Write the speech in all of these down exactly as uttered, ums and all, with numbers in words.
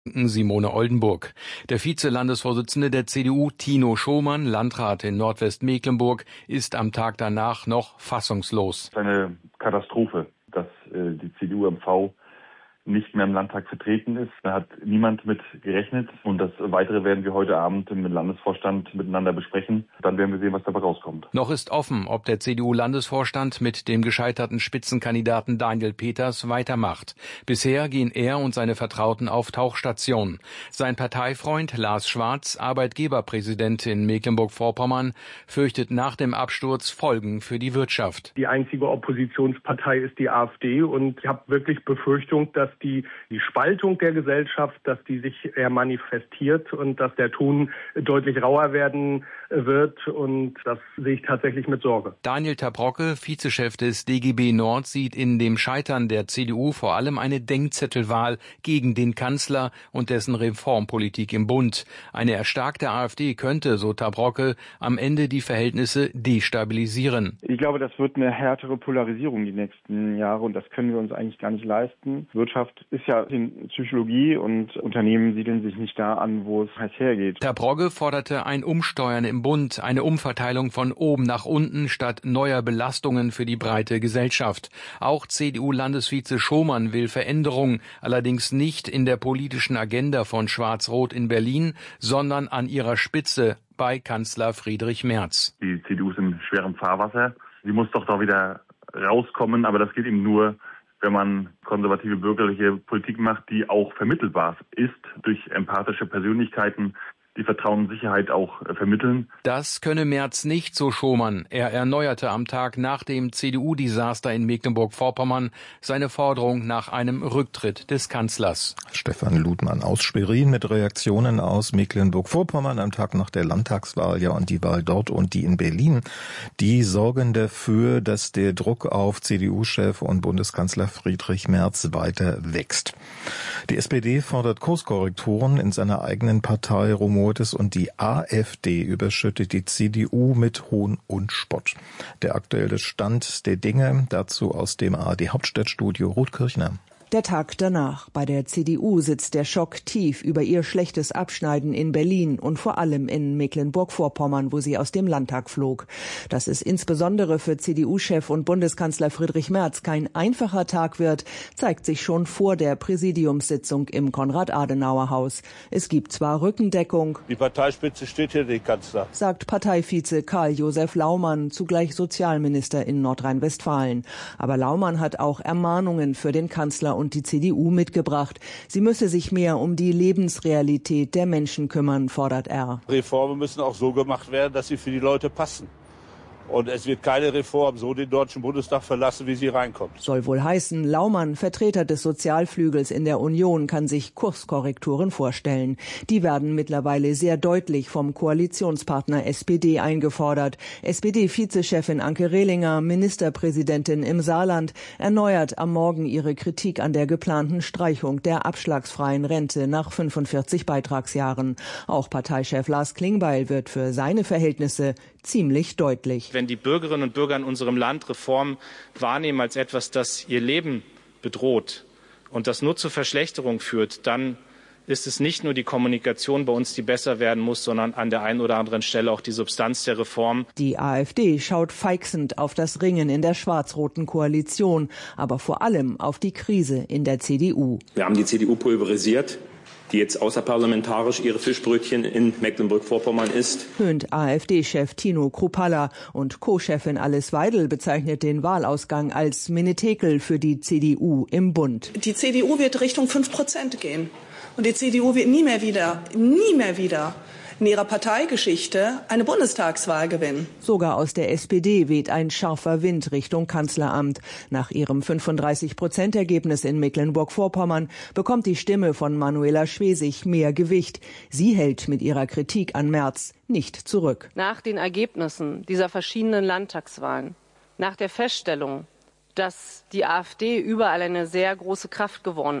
Simone Oldenburg. Der Vize-Landesvorsitzende der C D U, Tino Schomann, Landrat in Nordwestmecklenburg, ist am Tag danach noch fassungslos. Eine Katastrophe, dass äh, die C D U M V nicht mehr im Landtag vertreten ist. Da hat niemand mit gerechnet. Und das Weitere werden wir heute Abend im Landesvorstand miteinander besprechen. Dann werden wir sehen, was dabei rauskommt. Noch ist offen, ob der C D U-Landesvorstand mit dem gescheiterten Spitzenkandidaten Daniel Peters weitermacht. Bisher gehen er und seine Vertrauten auf Tauchstation. Sein Parteifreund Lars Schwarz, Arbeitgeberpräsident in Mecklenburg-Vorpommern, fürchtet nach dem Absturz Folgen für die Wirtschaft. Die einzige Oppositionspartei ist die AfD und ich habe wirklich Befürchtung, dass die, die Spaltung der Gesellschaft, dass die sich eher manifestiert und dass der Ton deutlich rauer werden wird, und das sehe ich tatsächlich mit Sorge. Daniel Tabrocke, Vizechef des D G B Nord, sieht in dem Scheitern der C D U vor allem eine Denkzettelwahl gegen den Kanzler und dessen Reformpolitik im Bund. Eine erstarkte AfD könnte, so Tabrocke, am Ende die Verhältnisse destabilisieren. Ich glaube, das wird eine härtere Polarisierung die nächsten Jahre, und das können wir uns eigentlich gar nicht leisten. Wirtschaft ist ja in Psychologie und Unternehmen siedeln sich nicht da an, wo es heiß hergeht. Tabrocke forderte ein Umsteuern im Bund, eine Umverteilung von oben nach unten statt neuer Belastungen für die breite Gesellschaft. Auch C D U-Landesvize Schomann will Veränderung, allerdings nicht in der politischen Agenda von Schwarz-Rot in Berlin, sondern an ihrer Spitze bei Kanzler Friedrich Merz. Die C D U ist in schwerem Fahrwasser. Sie muss doch da wieder rauskommen, aber das geht eben nur, wenn man konservative bürgerliche Politik macht, die auch vermittelbar ist durch empathische Persönlichkeiten, die Vertrauen und Sicherheit auch vermitteln. Das könne Merz nicht, so Schomann. Er erneuerte am Tag nach dem C D U-Desaster in Mecklenburg-Vorpommern seine Forderung nach einem Rücktritt des Kanzlers. Stefan Ludmann aus Schwerin mit Reaktionen aus Mecklenburg-Vorpommern am Tag nach der Landtagswahl, ja, und die Wahl dort und die in Berlin. Die sorgen dafür, dass der Druck auf C D U-Chef und Bundeskanzler Friedrich Merz weiter wächst. Die S P D fordert Kurskorrekturen in seiner eigenen Partei. Und die AfD überschüttet die C D U mit Hohn und Spott. Der aktuelle Stand der Dinge, dazu aus dem A R D-Hauptstadtstudio Ruth Kirchner. Der Tag danach. Bei der C D U sitzt der Schock tief über ihr schlechtes Abschneiden in Berlin und vor allem in Mecklenburg-Vorpommern, wo sie aus dem Landtag flog. Dass es insbesondere für C D U-Chef und Bundeskanzler Friedrich Merz kein einfacher Tag wird, zeigt sich schon vor der Präsidiumssitzung im Konrad-Adenauer-Haus. Es gibt zwar Rückendeckung. Die Parteispitze steht hier, den Kanzler, sagt Parteivize Karl-Josef Laumann, zugleich Sozialminister in Nordrhein-Westfalen. Aber Laumann hat auch Ermahnungen für den Kanzler und die C D U mitgebracht. Sie müsse sich mehr um die Lebensrealität der Menschen kümmern, fordert er. Reformen müssen auch so gemacht werden, dass sie für die Leute passen. Und es wird keine Reform so den Deutschen Bundestag verlassen, wie sie reinkommt. Soll wohl heißen, Laumann, Vertreter des Sozialflügels in der Union, kann sich Kurskorrekturen vorstellen. Die werden mittlerweile sehr deutlich vom Koalitionspartner S P D eingefordert. S P D-Vizechefin Anke Rehlinger, Ministerpräsidentin im Saarland, erneuert am Morgen ihre Kritik an der geplanten Streichung der abschlagsfreien Rente nach fünfundvierzig Beitragsjahren. Auch Parteichef Lars Klingbeil wird für seine Verhältnisse ziemlich deutlich. Wenn die Bürgerinnen und Bürger in unserem Land Reformen wahrnehmen als etwas, das ihr Leben bedroht und das nur zur Verschlechterung führt, dann ist es nicht nur die Kommunikation bei uns, die besser werden muss, sondern an der einen oder anderen Stelle auch die Substanz der Reform. Die AfD schaut feixend auf das Ringen in der schwarz-roten Koalition, aber vor allem auf die Krise in der C D U. Wir haben die C D U pulverisiert, die jetzt außerparlamentarisch ihre Fischbrötchen in Mecklenburg-Vorpommern isst. Höhnt AfD-Chef Tino Kruppalla, und Co-Chefin Alice Weidel bezeichnet den Wahlausgang als Menetekel für die C D U im Bund. Die C D U wird Richtung fünf Prozent gehen. Und die C D U wird nie mehr wieder, nie mehr wieder in ihrer Parteigeschichte eine Bundestagswahl gewinnen. Sogar aus der S P D weht ein scharfer Wind Richtung Kanzleramt. Nach ihrem fünfunddreißig Prozent Ergebnis in Mecklenburg-Vorpommern bekommt die Stimme von Manuela Schwesig mehr Gewicht. Sie hält mit ihrer Kritik an Merz nicht zurück. Nach den Ergebnissen dieser verschiedenen Landtagswahlen, nach der Feststellung, dass die AfD überall eine sehr große Kraft geworden ist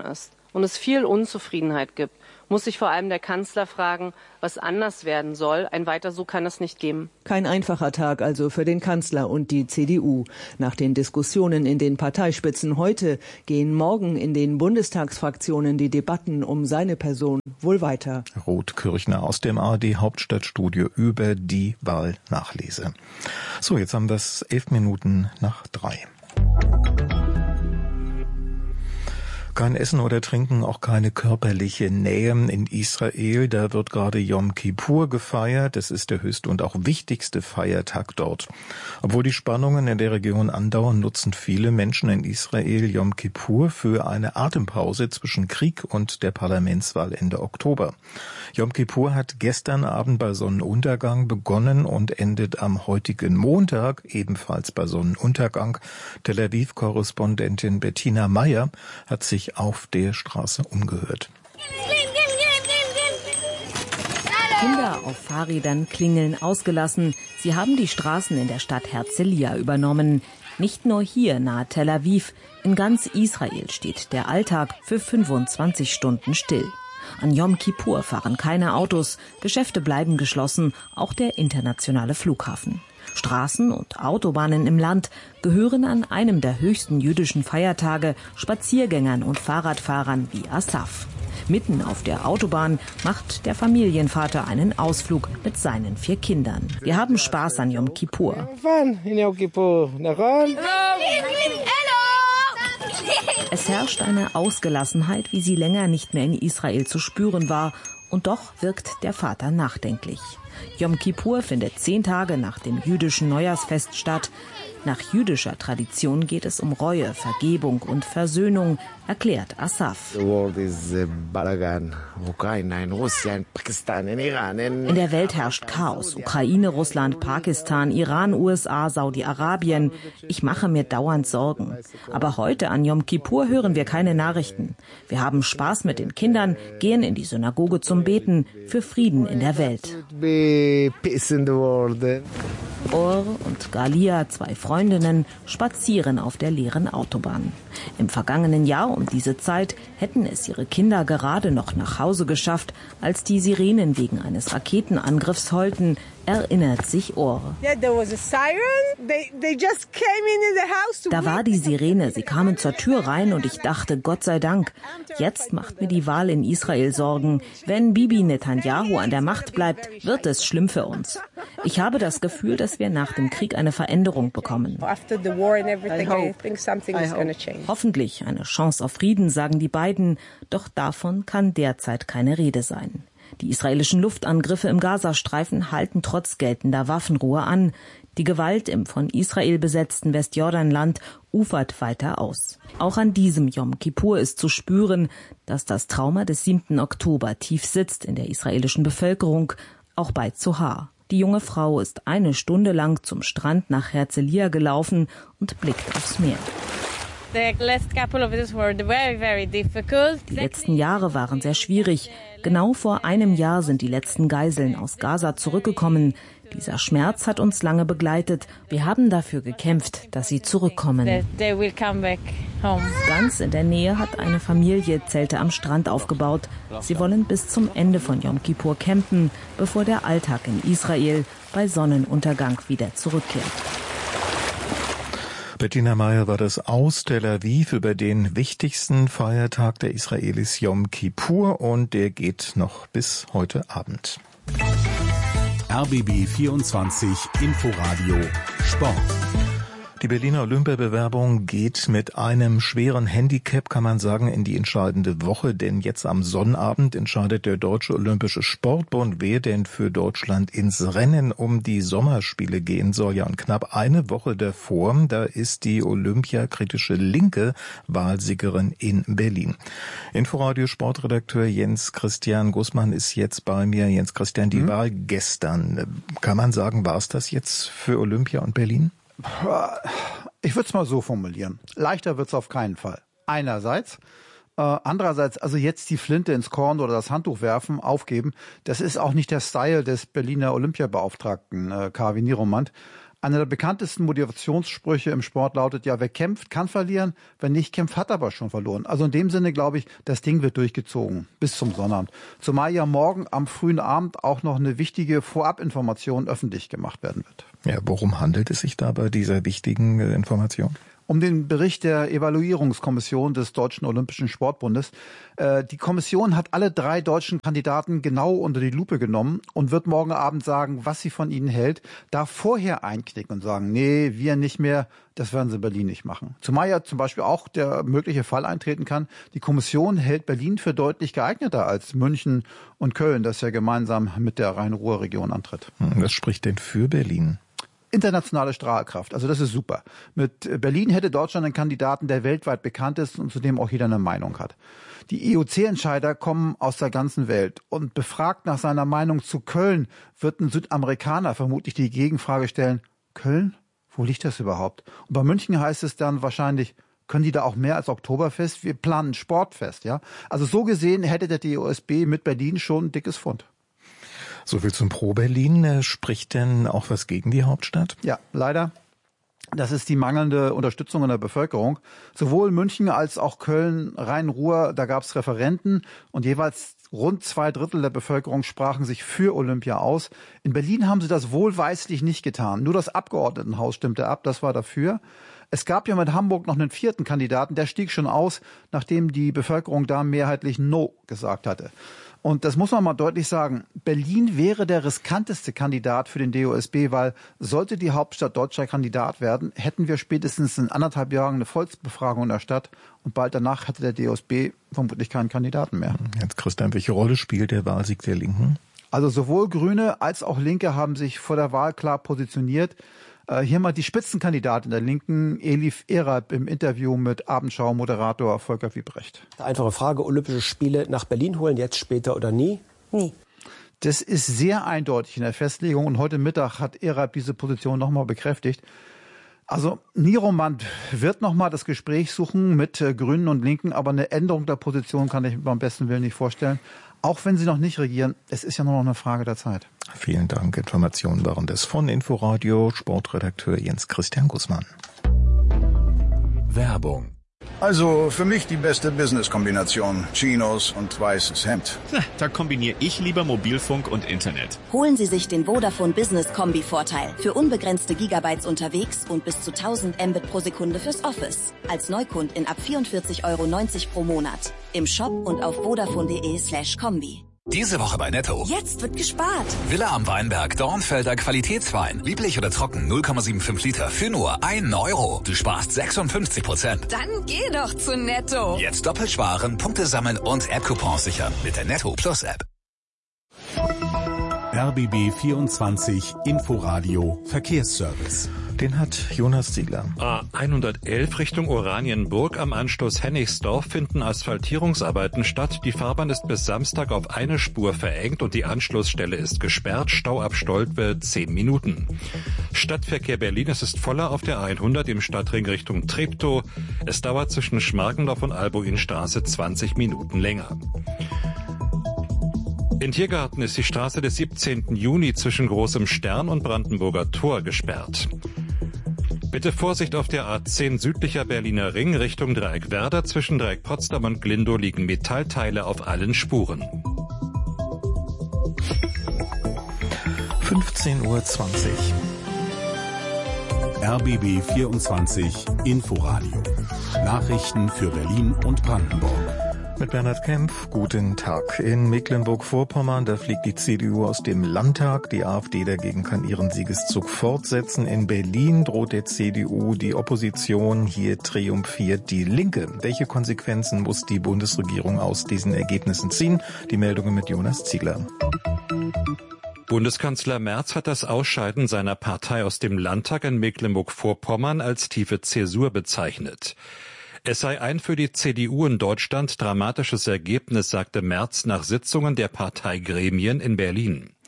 und es viel Unzufriedenheit gibt, muss sich vor allem der Kanzler fragen, was anders werden soll. Ein Weiter so kann es nicht geben. Kein einfacher Tag also für den Kanzler und die C D U. Nach den Diskussionen in den Parteispitzen heute gehen morgen in den Bundestagsfraktionen die Debatten um seine Person wohl weiter. Ruth Kirchner aus dem A R D-Hauptstadtstudio über die Wahlnachlese. So, jetzt haben wir es elf Minuten nach drei. Kein Essen oder Trinken, auch keine körperliche Nähe in Israel. Da wird gerade Yom Kippur gefeiert. Das ist der höchste und auch wichtigste Feiertag dort. Obwohl die Spannungen in der Region andauern, nutzen viele Menschen in Israel Yom Kippur für eine Atempause zwischen Krieg und der Parlamentswahl Ende Oktober. Yom Kippur hat gestern Abend bei Sonnenuntergang begonnen und endet am heutigen Montag, ebenfalls bei Sonnenuntergang. Tel Aviv-Korrespondentin Bettina Meyer hat sich auf der Straße umgehört. Kinder auf Fahrrädern klingeln ausgelassen. Sie haben die Straßen in der Stadt Herzliya übernommen. Nicht nur hier nahe Tel Aviv, in ganz Israel steht der Alltag für fünfundzwanzig Stunden still. An Yom Kippur fahren keine Autos, Geschäfte bleiben geschlossen, auch der internationale Flughafen. Straßen und Autobahnen im Land gehören an einem der höchsten jüdischen Feiertage Spaziergängern und Fahrradfahrern wie Asaf. Mitten auf der Autobahn macht der Familienvater einen Ausflug mit seinen vier Kindern. Wir haben Spaß an Yom Kippur. Es herrscht eine Ausgelassenheit, wie sie länger nicht mehr in Israel zu spüren war. Und doch wirkt der Vater nachdenklich. Yom Kippur findet zehn Tage nach dem jüdischen Neujahrsfest statt. Nach jüdischer Tradition geht es um Reue, Vergebung und Versöhnung, erklärt Asaf. In der Welt herrscht Chaos. Ukraine, Russland, Pakistan, Iran, U S A, Saudi-Arabien. Ich mache mir dauernd Sorgen. Aber heute an Yom Kippur hören wir keine Nachrichten. Wir haben Spaß mit den Kindern, gehen in die Synagoge zum Beten für Frieden in der Welt. Or und Galia, zwei Freundinnen, spazieren auf der leeren Autobahn. Im vergangenen Jahr um diese Zeit hätten es ihre Kinder gerade noch nach Hause geschafft, als die Sirenen wegen eines Raketenangriffs heulten, erinnert sich Or. Da war die Sirene, sie kamen zur Tür rein und ich dachte, Gott sei Dank. Jetzt macht mir die Wahl in Israel Sorgen. Wenn Bibi Netanyahu an der Macht bleibt, wird es schlimm für uns. Ich habe das Gefühl, dass wir nach dem Krieg eine Veränderung bekommen. Hoffentlich eine Chance auf Frieden, sagen die beiden. Doch davon kann derzeit keine Rede sein. Die israelischen Luftangriffe im Gazastreifen halten trotz geltender Waffenruhe an. Die Gewalt im von Israel besetzten Westjordanland ufert weiter aus. Auch an diesem Yom Kippur ist zu spüren, dass das Trauma des siebten Oktober tief sitzt in der israelischen Bevölkerung, auch bei Zohar. Die junge Frau ist eine Stunde lang zum Strand nach Herzliya gelaufen und blickt aufs Meer. Die letzten Jahre waren sehr schwierig. Genau vor einem Jahr sind die letzten Geiseln aus Gaza zurückgekommen. Dieser Schmerz hat uns lange begleitet. Wir haben dafür gekämpft, dass sie zurückkommen. Ganz in der Nähe hat eine Familie Zelte am Strand aufgebaut. Sie wollen bis zum Ende von Yom Kippur campen, bevor der Alltag in Israel bei Sonnenuntergang wieder zurückkehrt. Bettina Meyer war das aus Tel Aviv über den wichtigsten Feiertag der Israelis Yom Kippur und der geht noch bis heute Abend. R B B vierundzwanzig Inforadio Sport. Die Berliner Olympiabewerbung geht mit einem schweren Handicap, kann man sagen, in die entscheidende Woche. Denn jetzt am Sonnabend entscheidet der Deutsche Olympische Sportbund, wer denn für Deutschland ins Rennen um die Sommerspiele gehen soll. Ja, und knapp eine Woche davor, da ist die olympiakritische linke Wahlsiegerin in Berlin. Inforadio Sportredakteur Jens Christian Gussmann ist jetzt bei mir. Jens Christian, die mhm. Wahl gestern, kann man sagen, war es das jetzt für Olympia und Berlin? Ich würde es mal so formulieren. Leichter wird es auf keinen Fall. Einerseits. Äh, andererseits, also jetzt die Flinte ins Korn oder das Handtuch werfen, aufgeben, das ist auch nicht der Style des Berliner Olympiabeauftragten äh, K W Nieromant. Einer der bekanntesten Motivationssprüche im Sport lautet ja, wer kämpft, kann verlieren, wer nicht kämpft, hat aber schon verloren. Also in dem Sinne glaube ich, das Ding wird durchgezogen bis zum Sonnabend. Zumal ja morgen am frühen Abend auch noch eine wichtige Vorabinformation öffentlich gemacht werden wird. Ja, worum handelt es sich da bei dieser wichtigen äh, Information? Um den Bericht der Evaluierungskommission des Deutschen Olympischen Sportbundes. Äh, die Kommission hat alle drei deutschen Kandidaten genau unter die Lupe genommen und wird morgen Abend sagen, was sie von ihnen hält. Darf vorher einknicken und sagen, nee, wir nicht mehr, das werden sie in Berlin nicht machen. Zumal ja zum Beispiel auch der mögliche Fall eintreten kann, die Kommission hält Berlin für deutlich geeigneter als München und Köln, das ja gemeinsam mit der Rhein-Ruhr-Region antritt. Was spricht denn für Berlin? Internationale Strahlkraft, also das ist super. Mit Berlin hätte Deutschland einen Kandidaten, der weltweit bekannt ist und zu dem auch jeder eine Meinung hat. Die E O C-Entscheider kommen aus der ganzen Welt und befragt nach seiner Meinung zu Köln, wird ein Südamerikaner vermutlich die Gegenfrage stellen, Köln? Wo liegt das überhaupt? Und bei München heißt es dann wahrscheinlich, können die da auch mehr als Oktoberfest? Wir planen ein Sportfest, ja? Also so gesehen hätte der D O S B mit Berlin schon ein dickes Pfund. So viel zum Pro-Berlin. Spricht denn auch was gegen die Hauptstadt? Ja, leider. Das ist die mangelnde Unterstützung in der Bevölkerung. Sowohl München als auch Köln, Rhein-Ruhr, da gab es Referenten und jeweils rund zwei Drittel der Bevölkerung sprachen sich für Olympia aus. In Berlin haben sie das wohlweislich nicht getan. Nur das Abgeordnetenhaus stimmte ab, das war dafür. Es gab ja mit Hamburg noch einen vierten Kandidaten, der stieg schon aus, nachdem die Bevölkerung da mehrheitlich No gesagt hatte. Und das muss man mal deutlich sagen, Berlin wäre der riskanteste Kandidat für den D O S B, weil sollte die Hauptstadt deutscher Kandidat werden, hätten wir spätestens in anderthalb Jahren eine Volksbefragung in der Stadt und bald danach hätte der D O S B vermutlich keinen Kandidaten mehr. Jetzt Christian, welche Rolle spielt der Wahlsieg der Linken? Also sowohl Grüne als auch Linke haben sich vor der Wahl klar positioniert. Hier mal die Spitzenkandidatin der Linken, Elif Erab, im Interview mit Abendschau-Moderator Volker Wiebrecht. Einfache Frage, Olympische Spiele nach Berlin holen, jetzt, später oder nie? Nie. Das ist sehr eindeutig in der Festlegung und heute Mittag hat Erab diese Position nochmal bekräftigt. Also Niromand wird nochmal das Gespräch suchen mit äh, Grünen und Linken, aber eine Änderung der Position kann ich mir beim besten Willen nicht vorstellen. Auch wenn sie noch nicht regieren, es ist ja nur noch eine Frage der Zeit. Vielen Dank. Informationen waren das von Inforadio, Sportredakteur Jens Christian Gußmann. Werbung. Also für mich die beste Business-Kombination. Chinos und weißes Hemd. Na, da kombiniere ich lieber Mobilfunk und Internet. Holen Sie sich den Vodafone Business Kombi-Vorteil. Für unbegrenzte Gigabytes unterwegs und bis zu tausend Mbit pro Sekunde fürs Office. Als Neukundin ab vierundvierzig Euro neunzig pro Monat. Im Shop und auf vodafone.de slash Kombi. Diese Woche bei Netto. Jetzt wird gespart. Villa am Weinberg, Dornfelder Qualitätswein. Lieblich oder trocken, null Komma fünfundsiebzig Liter für nur einen Euro. Du sparst sechsundfünfzig Prozent. Dann geh doch zu Netto. Jetzt doppelt sparen, Punkte sammeln und App-Coupons sichern mit der Netto Plus App. R B B vierundzwanzig Inforadio Verkehrsservice. Den hat Jonas Ziegler. A hundertelf Richtung Oranienburg am Anschluss Hennigsdorf finden Asphaltierungsarbeiten statt. Die Fahrbahn ist bis Samstag auf eine Spur verengt und die Anschlussstelle ist gesperrt. Stau ab Stolpe zehn Minuten. Stadtverkehr Berlin, es ist voller auf der hundert im Stadtring Richtung Treptow. Es dauert zwischen Schmargendorf und Albuinstraße zwanzig Minuten länger. In Tiergarten ist die Straße des siebzehnten Juni zwischen Großem Stern und Brandenburger Tor gesperrt. Bitte Vorsicht auf der A zehn südlicher Berliner Ring Richtung Dreieckwerder. Zwischen Dreieck Potsdam und Glindow liegen Metallteile auf allen Spuren. fünfzehn Uhr zwanzig. R B B vierundzwanzig Inforadio. Nachrichten für Berlin und Brandenburg. Mit Bernhard Kempf, guten Tag. In Mecklenburg-Vorpommern, da fliegt die C D U aus dem Landtag. Die AfD dagegen kann ihren Siegeszug fortsetzen. In Berlin droht der C D U die Opposition. Hier triumphiert die Linke. Welche Konsequenzen muss die Bundesregierung aus diesen Ergebnissen ziehen? Die Meldungen mit Jonas Ziegler. Bundeskanzler Merz hat das Ausscheiden seiner Partei aus dem Landtag in Mecklenburg-Vorpommern als tiefe Zäsur bezeichnet. Es sei ein für die C D U in Deutschland dramatisches Ergebnis, sagte Merz nach Sitzungen der Parteigremien in Berlin.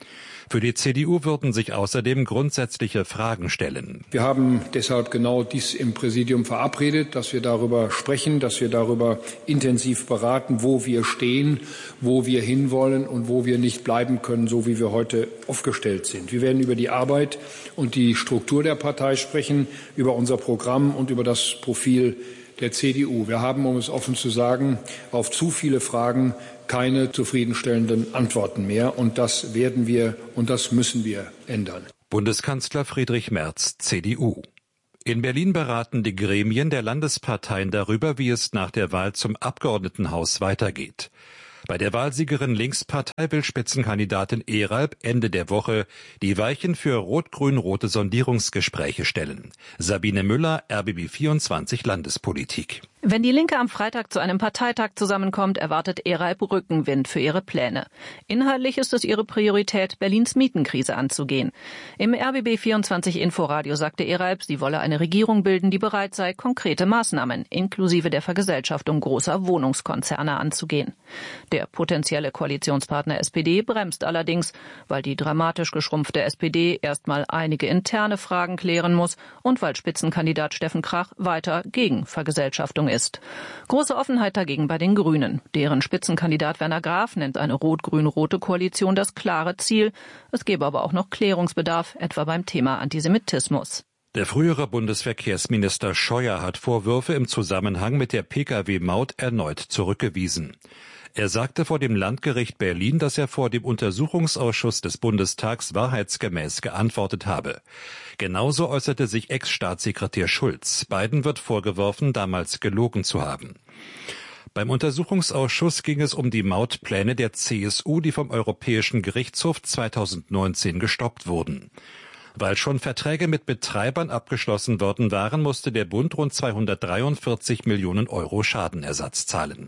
Für die C D U würden sich außerdem grundsätzliche Fragen stellen. Wir haben deshalb genau dies im Präsidium verabredet, dass wir darüber sprechen, dass wir darüber intensiv beraten, wo wir stehen, wo wir hinwollen und wo wir nicht bleiben können, so wie wir heute aufgestellt sind. Wir werden über die Arbeit und die Struktur der Partei sprechen, über unser Programm und über das Profil der C D U. Wir haben, um es offen zu sagen, auf zu viele Fragen keine zufriedenstellenden Antworten mehr. Und das werden wir und das müssen wir ändern. Bundeskanzler Friedrich Merz, C D U. In Berlin beraten die Gremien der Landesparteien darüber, wie es nach der Wahl zum Abgeordnetenhaus weitergeht. Bei der Wahlsiegerin Linkspartei will Spitzenkandidatin Eralb Ende der Woche die Weichen für rot-grün-rote Sondierungsgespräche stellen. Sabine Müller, R B B vierundzwanzig Landespolitik. Wenn die Linke am Freitag zu einem Parteitag zusammenkommt, erwartet Eralb Rückenwind für ihre Pläne. Inhaltlich ist es ihre Priorität, Berlins Mietenkrise anzugehen. Im R B B vierundzwanzig Inforadio sagte Eralb, sie wolle eine Regierung bilden, die bereit sei, konkrete Maßnahmen inklusive der Vergesellschaftung großer Wohnungskonzerne anzugehen. Der potenzielle Koalitionspartner S P D bremst allerdings, weil die dramatisch geschrumpfte S P D erstmal einige interne Fragen klären muss und weil Spitzenkandidat Steffen Krach weiter gegen Vergesellschaftung ist. ist. Große Offenheit dagegen bei den Grünen. Deren Spitzenkandidat Werner Graf nennt eine rot-grün-rote Koalition das klare Ziel. Es gebe aber auch noch Klärungsbedarf, etwa beim Thema Antisemitismus. Der frühere Bundesverkehrsminister Scheuer hat Vorwürfe im Zusammenhang mit der Pkw-Maut erneut zurückgewiesen. Er sagte vor dem Landgericht Berlin, dass er vor dem Untersuchungsausschuss des Bundestags wahrheitsgemäß geantwortet habe. Genauso äußerte sich Ex-Staatssekretär Schulz. Beiden wird vorgeworfen, damals gelogen zu haben. Beim Untersuchungsausschuss ging es um die Mautpläne der C S U, die vom Europäischen Gerichtshof zweitausendneunzehn gestoppt wurden. Weil schon Verträge mit Betreibern abgeschlossen worden waren, musste der Bund rund zweihundertdreiundvierzig Millionen Euro Schadenersatz zahlen.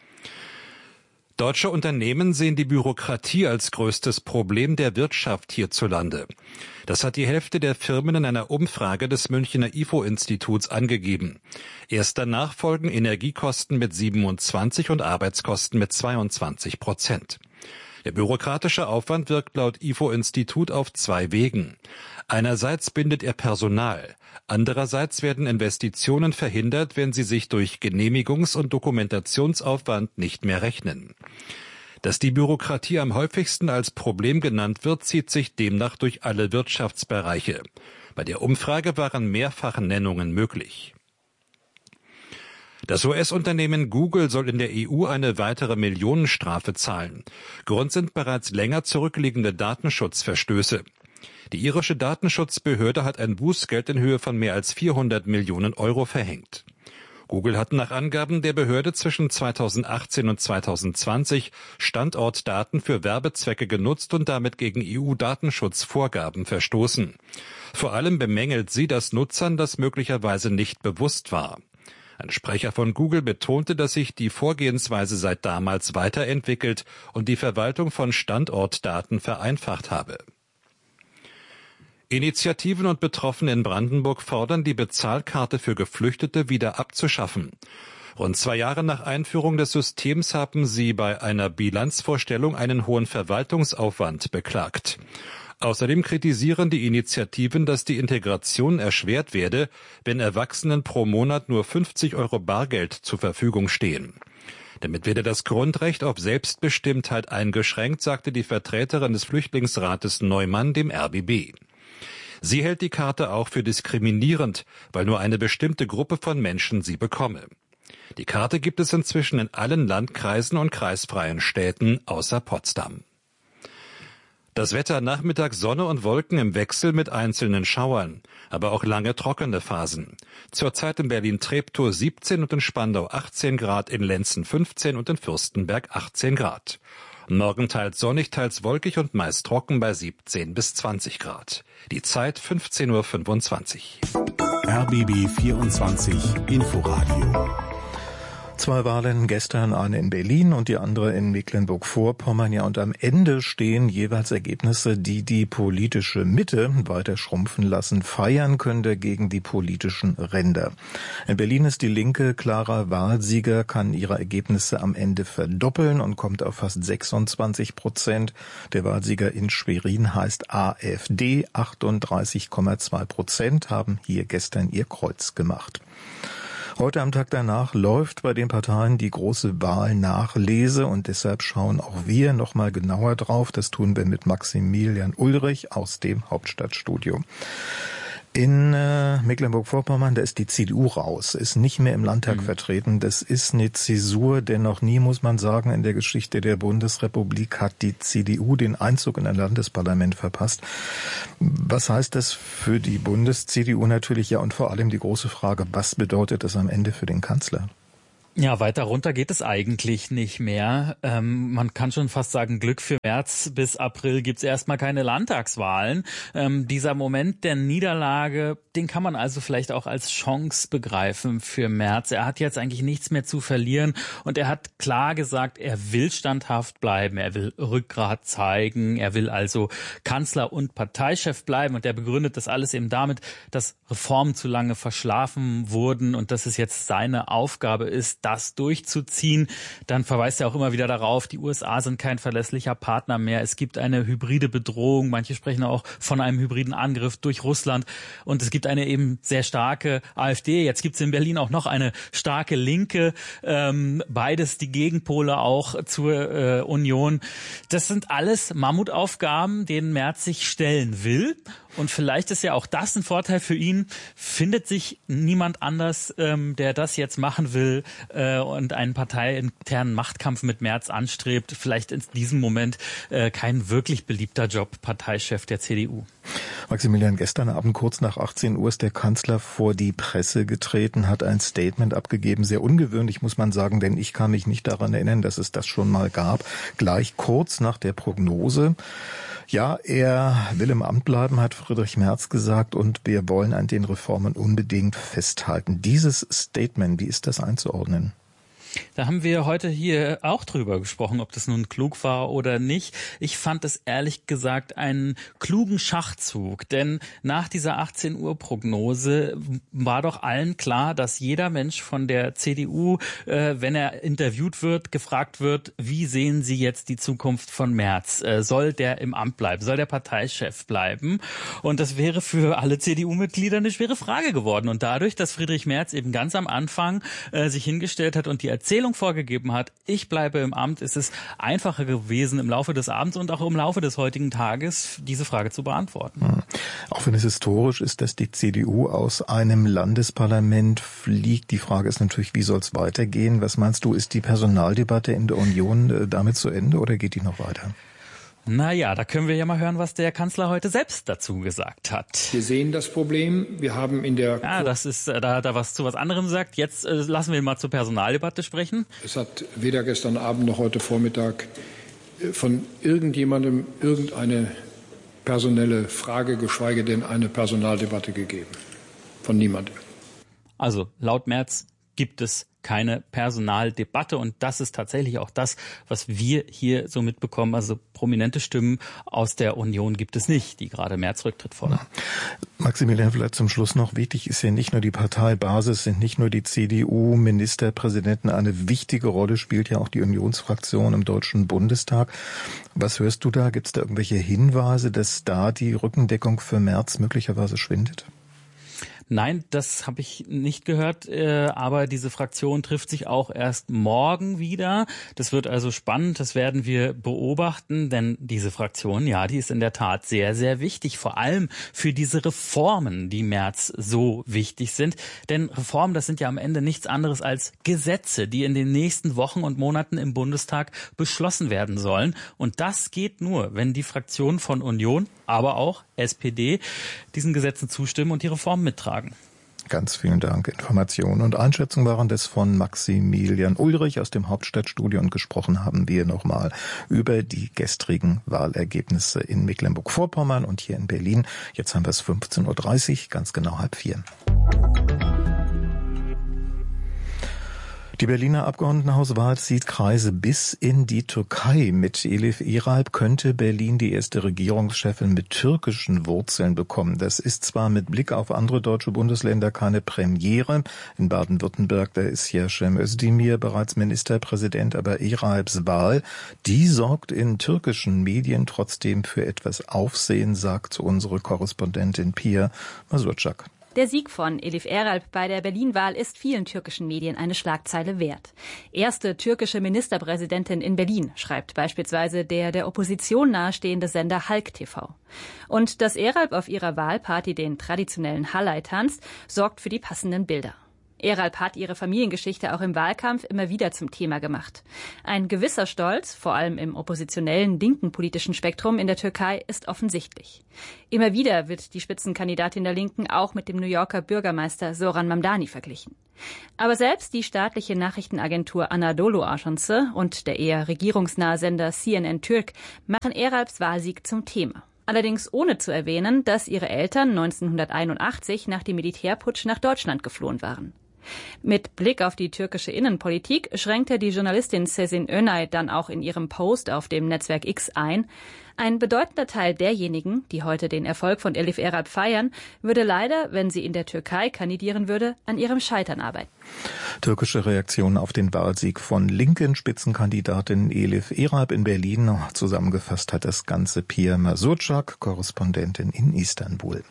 Deutsche Unternehmen sehen die Bürokratie als größtes Problem der Wirtschaft hierzulande. Das hat die Hälfte der Firmen in einer Umfrage des Münchner I F O-Instituts angegeben. Erst danach folgen Energiekosten mit siebenundzwanzig und Arbeitskosten mit zweiundzwanzig Prozent. Der bürokratische Aufwand wirkt laut I F O-Institut auf zwei Wegen. Einerseits bindet er Personal, andererseits werden Investitionen verhindert, wenn sie sich durch Genehmigungs- und Dokumentationsaufwand nicht mehr rechnen. Dass die Bürokratie am häufigsten als Problem genannt wird, zieht sich demnach durch alle Wirtschaftsbereiche. Bei der Umfrage waren mehrfache Nennungen möglich. Das U S-Unternehmen Google soll in der E U eine weitere Millionenstrafe zahlen. Grund sind bereits länger zurückliegende Datenschutzverstöße. Die irische Datenschutzbehörde hat ein Bußgeld in Höhe von mehr als vierhundert Millionen Euro verhängt. Google hat nach Angaben der Behörde zwischen zweitausendachtzehn und zweitausendzwanzig Standortdaten für Werbezwecke genutzt und damit gegen E U-Datenschutzvorgaben verstoßen. Vor allem bemängelt sie, dass Nutzern das möglicherweise nicht bewusst war. Ein Sprecher von Google betonte, dass sich die Vorgehensweise seit damals weiterentwickelt und die Verwaltung von Standortdaten vereinfacht habe. Initiativen und Betroffene in Brandenburg fordern, die Bezahlkarte für Geflüchtete wieder abzuschaffen. Rund zwei Jahre nach Einführung des Systems haben sie bei einer Bilanzvorstellung einen hohen Verwaltungsaufwand beklagt. Außerdem kritisieren die Initiativen, dass die Integration erschwert werde, wenn Erwachsenen pro Monat nur fünfzig Euro Bargeld zur Verfügung stehen. Damit werde das Grundrecht auf Selbstbestimmtheit eingeschränkt, sagte die Vertreterin des Flüchtlingsrates Neumann dem R B B. Sie hält die Karte auch für diskriminierend, weil nur eine bestimmte Gruppe von Menschen sie bekomme. Die Karte gibt es inzwischen in allen Landkreisen und kreisfreien Städten außer Potsdam. Das Wetter: Nachmittag Sonne und Wolken im Wechsel mit einzelnen Schauern, aber auch lange trockene Phasen. Zurzeit in Berlin-Treptow siebzehn und in Spandau achtzehn Grad, in Lenzen fünfzehn und in Fürstenberg achtzehn Grad. Morgen teils sonnig, teils wolkig und meist trocken bei siebzehn bis zwanzig Grad. Die Zeit fünfzehn Uhr fünfundzwanzig. R B B vierundzwanzig Inforadio. Zwei Wahlen gestern, eine in Berlin und die andere in Mecklenburg-Vorpommern. Ja, und am Ende stehen jeweils Ergebnisse, die die politische Mitte weiter schrumpfen lassen. Feiern können dagegen die politischen Ränder. In Berlin ist die Linke klarer Wahlsieger, kann ihre Ergebnisse am Ende verdoppeln und kommt auf fast sechsundzwanzig Prozent. Der Wahlsieger in Schwerin heißt AfD. achtunddreißig Komma zwei Prozent haben hier gestern ihr Kreuz gemacht. Heute am Tag danach läuft bei den Parteien die große Wahlnachlese und deshalb schauen auch wir noch mal genauer drauf. Das tun wir mit Maximilian Ulrich aus dem Hauptstadtstudio. In äh, Mecklenburg-Vorpommern, da ist die C D U raus, ist nicht mehr im Landtag mhm. vertreten. Das ist eine Zäsur, denn noch nie, muss man sagen, in der Geschichte der Bundesrepublik hat die C D U den Einzug in ein Landesparlament verpasst. Was heißt das für die Bundes-C D U natürlich? Ja, und vor allem die große Frage, was bedeutet das am Ende für den Kanzler? Ja, weiter runter geht es eigentlich nicht mehr. Ähm, man kann schon fast sagen, Glück für März. Bis April gibt's erstmal keine Landtagswahlen. Ähm, dieser Moment der Niederlage, den kann man also vielleicht auch als Chance begreifen für Merz. Er hat jetzt eigentlich nichts mehr zu verlieren und er hat klar gesagt, er will standhaft bleiben, er will Rückgrat zeigen, er will also Kanzler und Parteichef bleiben und er begründet das alles eben damit, dass Reformen zu lange verschlafen wurden und dass es jetzt seine Aufgabe ist, das durchzuziehen. Dann verweist er auch immer wieder darauf, die U S A sind kein verlässlicher Partner mehr. Es gibt eine hybride Bedrohung. Manche sprechen auch von einem hybriden Angriff durch Russland. Und es gibt eine eben sehr starke AfD. Jetzt gibt es in Berlin auch noch eine starke Linke. Ähm, beides die Gegenpole auch zur äh, Union. Das sind alles Mammutaufgaben, denen Merz sich stellen will. Und vielleicht ist ja auch das ein Vorteil für ihn. Findet sich niemand anders, ähm, der das jetzt machen will äh, und einen parteiinternen Machtkampf mit Merz anstrebt. Vielleicht in diesem Moment äh, kein wirklich beliebter Job, Parteichef der C D U. Maximilian, gestern Abend kurz nach achtzehn Uhr ist der Kanzler vor die Presse getreten, hat ein Statement abgegeben. Sehr ungewöhnlich, muss man sagen, denn ich kann mich nicht daran erinnern, dass es das schon mal gab. Gleich kurz nach der Prognose. Ja, er will im Amt bleiben, hat Friedrich Merz gesagt, und wir wollen an den Reformen unbedingt festhalten. Dieses Statement, wie ist das einzuordnen? Da haben wir heute hier auch drüber gesprochen, ob das nun klug war oder nicht. Ich fand es ehrlich gesagt einen klugen Schachzug, denn nach dieser achtzehn Uhr Prognose war doch allen klar, dass jeder Mensch von der C D U, äh, wenn er interviewt wird, gefragt wird, wie sehen Sie jetzt die Zukunft von Merz? Äh, soll der im Amt bleiben? Soll der Parteichef bleiben? Und das wäre für alle C D U-Mitglieder eine schwere Frage geworden. Und dadurch, dass Friedrich Merz eben ganz am Anfang äh, sich hingestellt hat und die Erzählung vorgegeben hat, ich bleibe im Amt, ist es einfacher gewesen, im Laufe des Abends und auch im Laufe des heutigen Tages diese Frage zu beantworten. Hm. Auch wenn es historisch ist, dass die C D U aus einem Landesparlament fliegt, die Frage ist natürlich, wie soll es weitergehen? Was meinst du, ist die Personaldebatte in der Union äh, damit zu Ende oder geht die noch weiter? Naja, da können wir ja mal hören, was der Kanzler heute selbst dazu gesagt hat. Wir sehen das Problem. Wir haben in der... Ja, das ist, da hat er was zu was anderem gesagt. Jetzt äh, lassen wir ihn mal zur Personaldebatte sprechen. Es hat weder gestern Abend noch heute Vormittag von irgendjemandem irgendeine personelle Frage, geschweige denn eine Personaldebatte gegeben. Von niemandem. Also laut Merz gibt es keine Personaldebatte und das ist tatsächlich auch das, was wir hier so mitbekommen. Also prominente Stimmen aus der Union gibt es nicht, die gerade Merz Rücktritt fordern. Maximilian, vielleicht zum Schluss noch, wichtig ist ja nicht nur die Parteibasis, sind nicht nur die C D U-Ministerpräsidenten, eine wichtige Rolle spielt ja auch die Unionsfraktion im Deutschen Bundestag. Was hörst du da? Gibt es da irgendwelche Hinweise, dass da die Rückendeckung für Merz möglicherweise schwindet? Nein, das habe ich nicht gehört, aber diese Fraktion trifft sich auch erst morgen wieder. Das wird also spannend, das werden wir beobachten, denn diese Fraktion, ja, die ist in der Tat sehr, sehr wichtig, vor allem für diese Reformen, die Merz so wichtig sind. Denn Reformen, das sind ja am Ende nichts anderes als Gesetze, die in den nächsten Wochen und Monaten im Bundestag beschlossen werden sollen. Und das geht nur, wenn die Fraktionen von Union, aber auch S P D diesen Gesetzen zustimmen und die Reformen mittragen. Ganz vielen Dank. Informationen und Einschätzungen waren das von Maximilian Ulrich aus dem Hauptstadtstudio und gesprochen haben wir nochmal über die gestrigen Wahlergebnisse in Mecklenburg-Vorpommern und hier in Berlin. Jetzt haben wir es fünfzehn Uhr dreißig, ganz genau halb vier. Die Berliner Abgeordnetenhauswahl zieht Kreise bis in die Türkei. Mit Elif Eralp könnte Berlin die erste Regierungschefin mit türkischen Wurzeln bekommen. Das ist zwar mit Blick auf andere deutsche Bundesländer keine Premiere. In Baden-Württemberg, da ist ja Cem Özdemir bereits Ministerpräsident, aber Eralps Wahl, die sorgt in türkischen Medien trotzdem für etwas Aufsehen, sagt unsere Korrespondentin Pia Masurczak. Der Sieg von Elif Eralp bei der Berlin-Wahl ist vielen türkischen Medien eine Schlagzeile wert. Erste türkische Ministerpräsidentin in Berlin, schreibt beispielsweise der der Opposition nahestehende Sender Halk T V. Und dass Eralp auf ihrer Wahlparty den traditionellen Halay tanzt, sorgt für die passenden Bilder. Eralp hat ihre Familiengeschichte auch im Wahlkampf immer wieder zum Thema gemacht. Ein gewisser Stolz, vor allem im oppositionellen linken politischen Spektrum in der Türkei, ist offensichtlich. Immer wieder wird die Spitzenkandidatin der Linken auch mit dem New Yorker Bürgermeister Zoran Mamdani verglichen. Aber selbst die staatliche Nachrichtenagentur Anadolu Ajansı und der eher regierungsnahe Sender C N N Türk machen Eralps Wahlsieg zum Thema. Allerdings ohne zu erwähnen, dass ihre Eltern neunzehnhunderteinundachtzig nach dem Militärputsch nach Deutschland geflohen waren. Mit Blick auf die türkische Innenpolitik schränkte die Journalistin Sezin Önay dann auch in ihrem Post auf dem Netzwerk X ein: Ein bedeutender Teil derjenigen, die heute den Erfolg von Elif Eralp feiern, würde leider, wenn sie in der Türkei kandidieren würde, an ihrem Scheitern arbeiten. Türkische Reaktion auf den Wahlsieg von linken Spitzenkandidatin Elif Eralp in Berlin. Zusammengefasst hat das Ganze Pia Masurczak, Korrespondentin in Istanbul.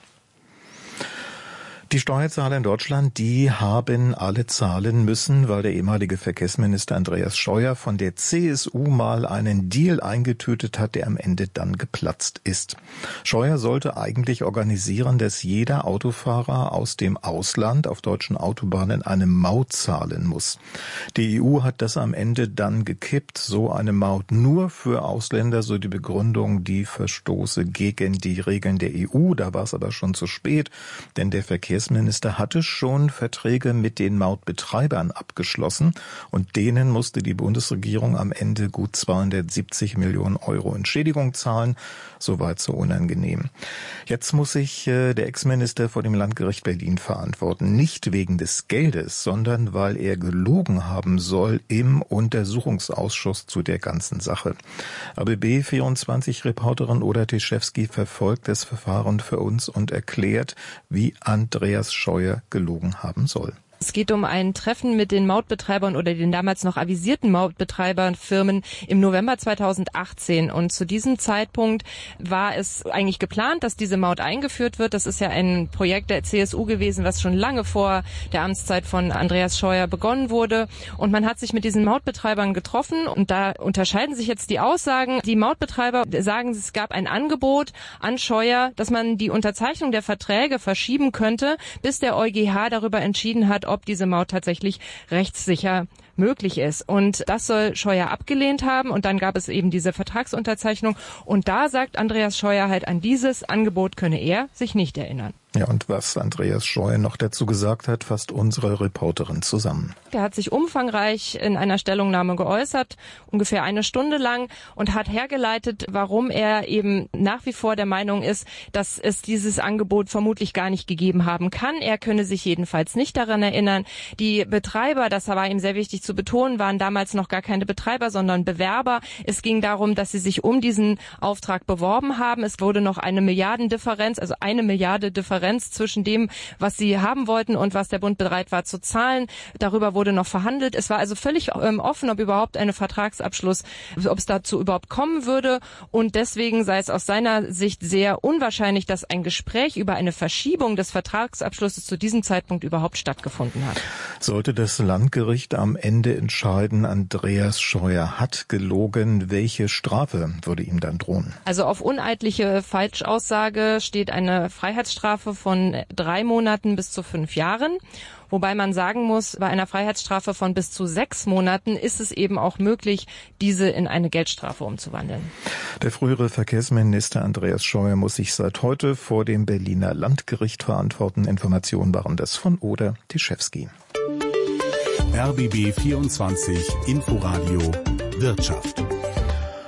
Die Steuerzahler in Deutschland, die haben alle zahlen müssen, weil der ehemalige Verkehrsminister Andreas Scheuer von der C S U mal einen Deal eingetütet hat, der am Ende dann geplatzt ist. Scheuer sollte eigentlich organisieren, dass jeder Autofahrer aus dem Ausland auf deutschen Autobahnen eine Maut zahlen muss. Die E U hat das am Ende dann gekippt, so eine Maut nur für Ausländer, so die Begründung, die verstoße gegen die Regeln der E U. Da war es aber schon zu spät, denn der Verkehrsminister Der Verkehrsminister hatte schon Verträge mit den Mautbetreibern abgeschlossen und denen musste die Bundesregierung am Ende gut zweihundertsiebzig Millionen Euro Entschädigung zahlen. Soweit so unangenehm. Jetzt muss sich äh, der Ex-Minister vor dem Landgericht Berlin verantworten. Nicht wegen des Geldes, sondern weil er gelogen haben soll im Untersuchungsausschuss zu der ganzen Sache. A B B vierundzwanzig-Reporterin Oda Teschewski verfolgt das Verfahren für uns und erklärt, wie Andreas Scheuer gelogen haben soll. Es geht um ein Treffen mit den Mautbetreibern oder den damals noch avisierten Mautbetreiberfirmen im November zweitausendachtzehn. Und zu diesem Zeitpunkt war es eigentlich geplant, dass diese Maut eingeführt wird. Das ist ja ein Projekt der C S U gewesen, was schon lange vor der Amtszeit von Andreas Scheuer begonnen wurde. Und man hat sich mit diesen Mautbetreibern getroffen. Und da unterscheiden sich jetzt die Aussagen. Die Mautbetreiber sagen, es gab ein Angebot an Scheuer, dass man die Unterzeichnung der Verträge verschieben könnte, bis der EuGH darüber entschieden hat, ob diese Maut tatsächlich rechtssicher möglich ist. Und das soll Scheuer abgelehnt haben. Und dann gab es eben diese Vertragsunterzeichnung. Und da sagt Andreas Scheuer halt, an dieses Angebot könne er sich nicht erinnern. Ja, und was Andreas Scheuer noch dazu gesagt hat, fasst unsere Reporterin zusammen. Der hat sich umfangreich in einer Stellungnahme geäußert, ungefähr eine Stunde lang, und hat hergeleitet, warum er eben nach wie vor der Meinung ist, dass es dieses Angebot vermutlich gar nicht gegeben haben kann. Er könne sich jedenfalls nicht daran erinnern. Die Betreiber, das war ihm sehr wichtig zu betonen, waren damals noch gar keine Betreiber, sondern Bewerber. Es ging darum, dass sie sich um diesen Auftrag beworben haben. Es wurde noch eine Milliardendifferenz, also eine Milliarde Differenz zwischen dem, was sie haben wollten und was der Bund bereit war zu zahlen. Darüber wurde noch verhandelt. Es war also völlig ähm, offen, ob überhaupt ein Vertragsabschluss, ob es dazu überhaupt kommen würde. Und deswegen sei es aus seiner Sicht sehr unwahrscheinlich, dass ein Gespräch über eine Verschiebung des Vertragsabschlusses zu diesem Zeitpunkt überhaupt stattgefunden hat. Sollte das Landgericht am Ende entscheiden, Andreas Scheuer hat gelogen, welche Strafe würde ihm dann drohen? Also auf uneidliche Falschaussage steht eine Freiheitsstrafe von drei Monaten bis zu fünf Jahren. Wobei man sagen muss, bei einer Freiheitsstrafe von bis zu sechs Monaten ist es eben auch möglich, diese in eine Geldstrafe umzuwandeln. Der frühere Verkehrsminister Andreas Scheuer muss sich seit heute vor dem Berliner Landgericht verantworten. Informationen waren das von Oda Teschewski. R B B vierundzwanzig Inforadio Wirtschaft.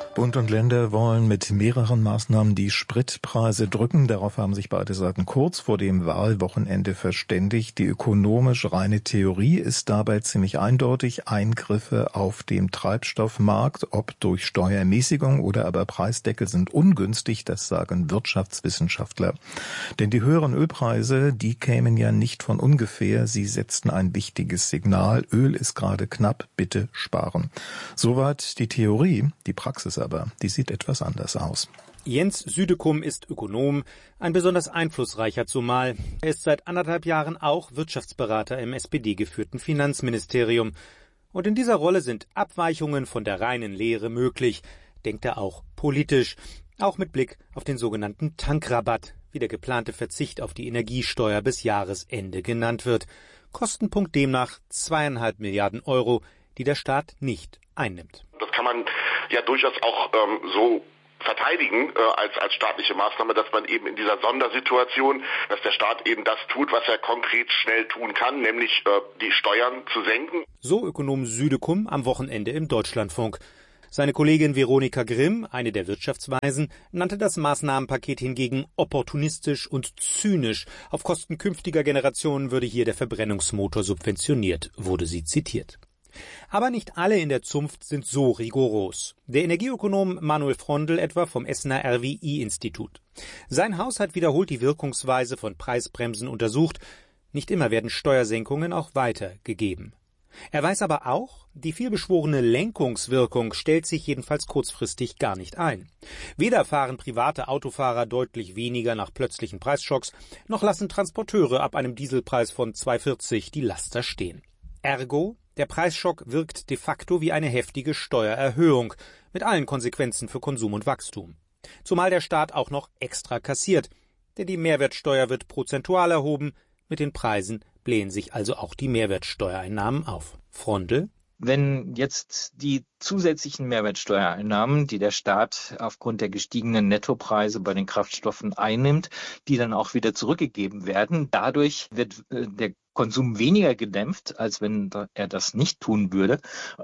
Bund und Länder wollen mit mehreren Maßnahmen die Spritpreise drücken. Darauf haben sich beide Seiten kurz vor dem Wahlwochenende verständigt. Die ökonomisch reine Theorie ist dabei ziemlich eindeutig. Eingriffe auf dem Treibstoffmarkt, ob durch Steuermäßigung oder aber Preisdeckel, sind ungünstig, das sagen Wirtschaftswissenschaftler. Denn die höheren Ölpreise, die kämen ja nicht von ungefähr. Sie setzten ein wichtiges Signal. Öl ist gerade knapp, bitte sparen. Soweit die Theorie, die Praxis aber, die sieht etwas anders aus. Jens Südekum ist Ökonom, ein besonders einflussreicher zumal. Er ist seit anderthalb Jahren auch Wirtschaftsberater im S P D-geführten Finanzministerium. Und in dieser Rolle sind Abweichungen von der reinen Lehre möglich, denkt er auch politisch, auch mit Blick auf den sogenannten Tankrabatt, wie der geplante Verzicht auf die Energiesteuer bis Jahresende genannt wird. Kostenpunkt demnach zweieinhalb Milliarden Euro, die der Staat nicht einnimmt. Das kann man ja durchaus auch ähm, so verteidigen äh, als als staatliche Maßnahme, dass man eben in dieser Sondersituation, dass der Staat eben das tut, was er konkret schnell tun kann, nämlich äh, die Steuern zu senken. So Ökonom Südekum am Wochenende im Deutschlandfunk. Seine Kollegin Veronika Grimm, eine der Wirtschaftsweisen, nannte das Maßnahmenpaket hingegen opportunistisch und zynisch. Auf Kosten künftiger Generationen würde hier der Verbrennungsmotor subventioniert, wurde sie zitiert. Aber nicht alle in der Zunft sind so rigoros. Der Energieökonom Manuel Frondl etwa vom Essener R W I-Institut. Sein Haus hat wiederholt die Wirkungsweise von Preisbremsen untersucht. Nicht immer werden Steuersenkungen auch weitergegeben. Er weiß aber auch, die vielbeschworene Lenkungswirkung stellt sich jedenfalls kurzfristig gar nicht ein. Weder fahren private Autofahrer deutlich weniger nach plötzlichen Preisschocks, noch lassen Transporteure ab einem Dieselpreis von zwei vierzig die Laster stehen. Ergo, der Preisschock wirkt de facto wie eine heftige Steuererhöhung, mit allen Konsequenzen für Konsum und Wachstum. Zumal der Staat auch noch extra kassiert, denn die Mehrwertsteuer wird prozentual erhoben, mit den Preisen blähen sich also auch die Mehrwertsteuereinnahmen auf. Frondl? Wenn jetzt die zusätzlichen Mehrwertsteuereinnahmen, die der Staat aufgrund der gestiegenen Nettopreise bei den Kraftstoffen einnimmt, die dann auch wieder zurückgegeben werden, dadurch wird äh, der Konsum weniger gedämpft, als wenn er das nicht tun würde.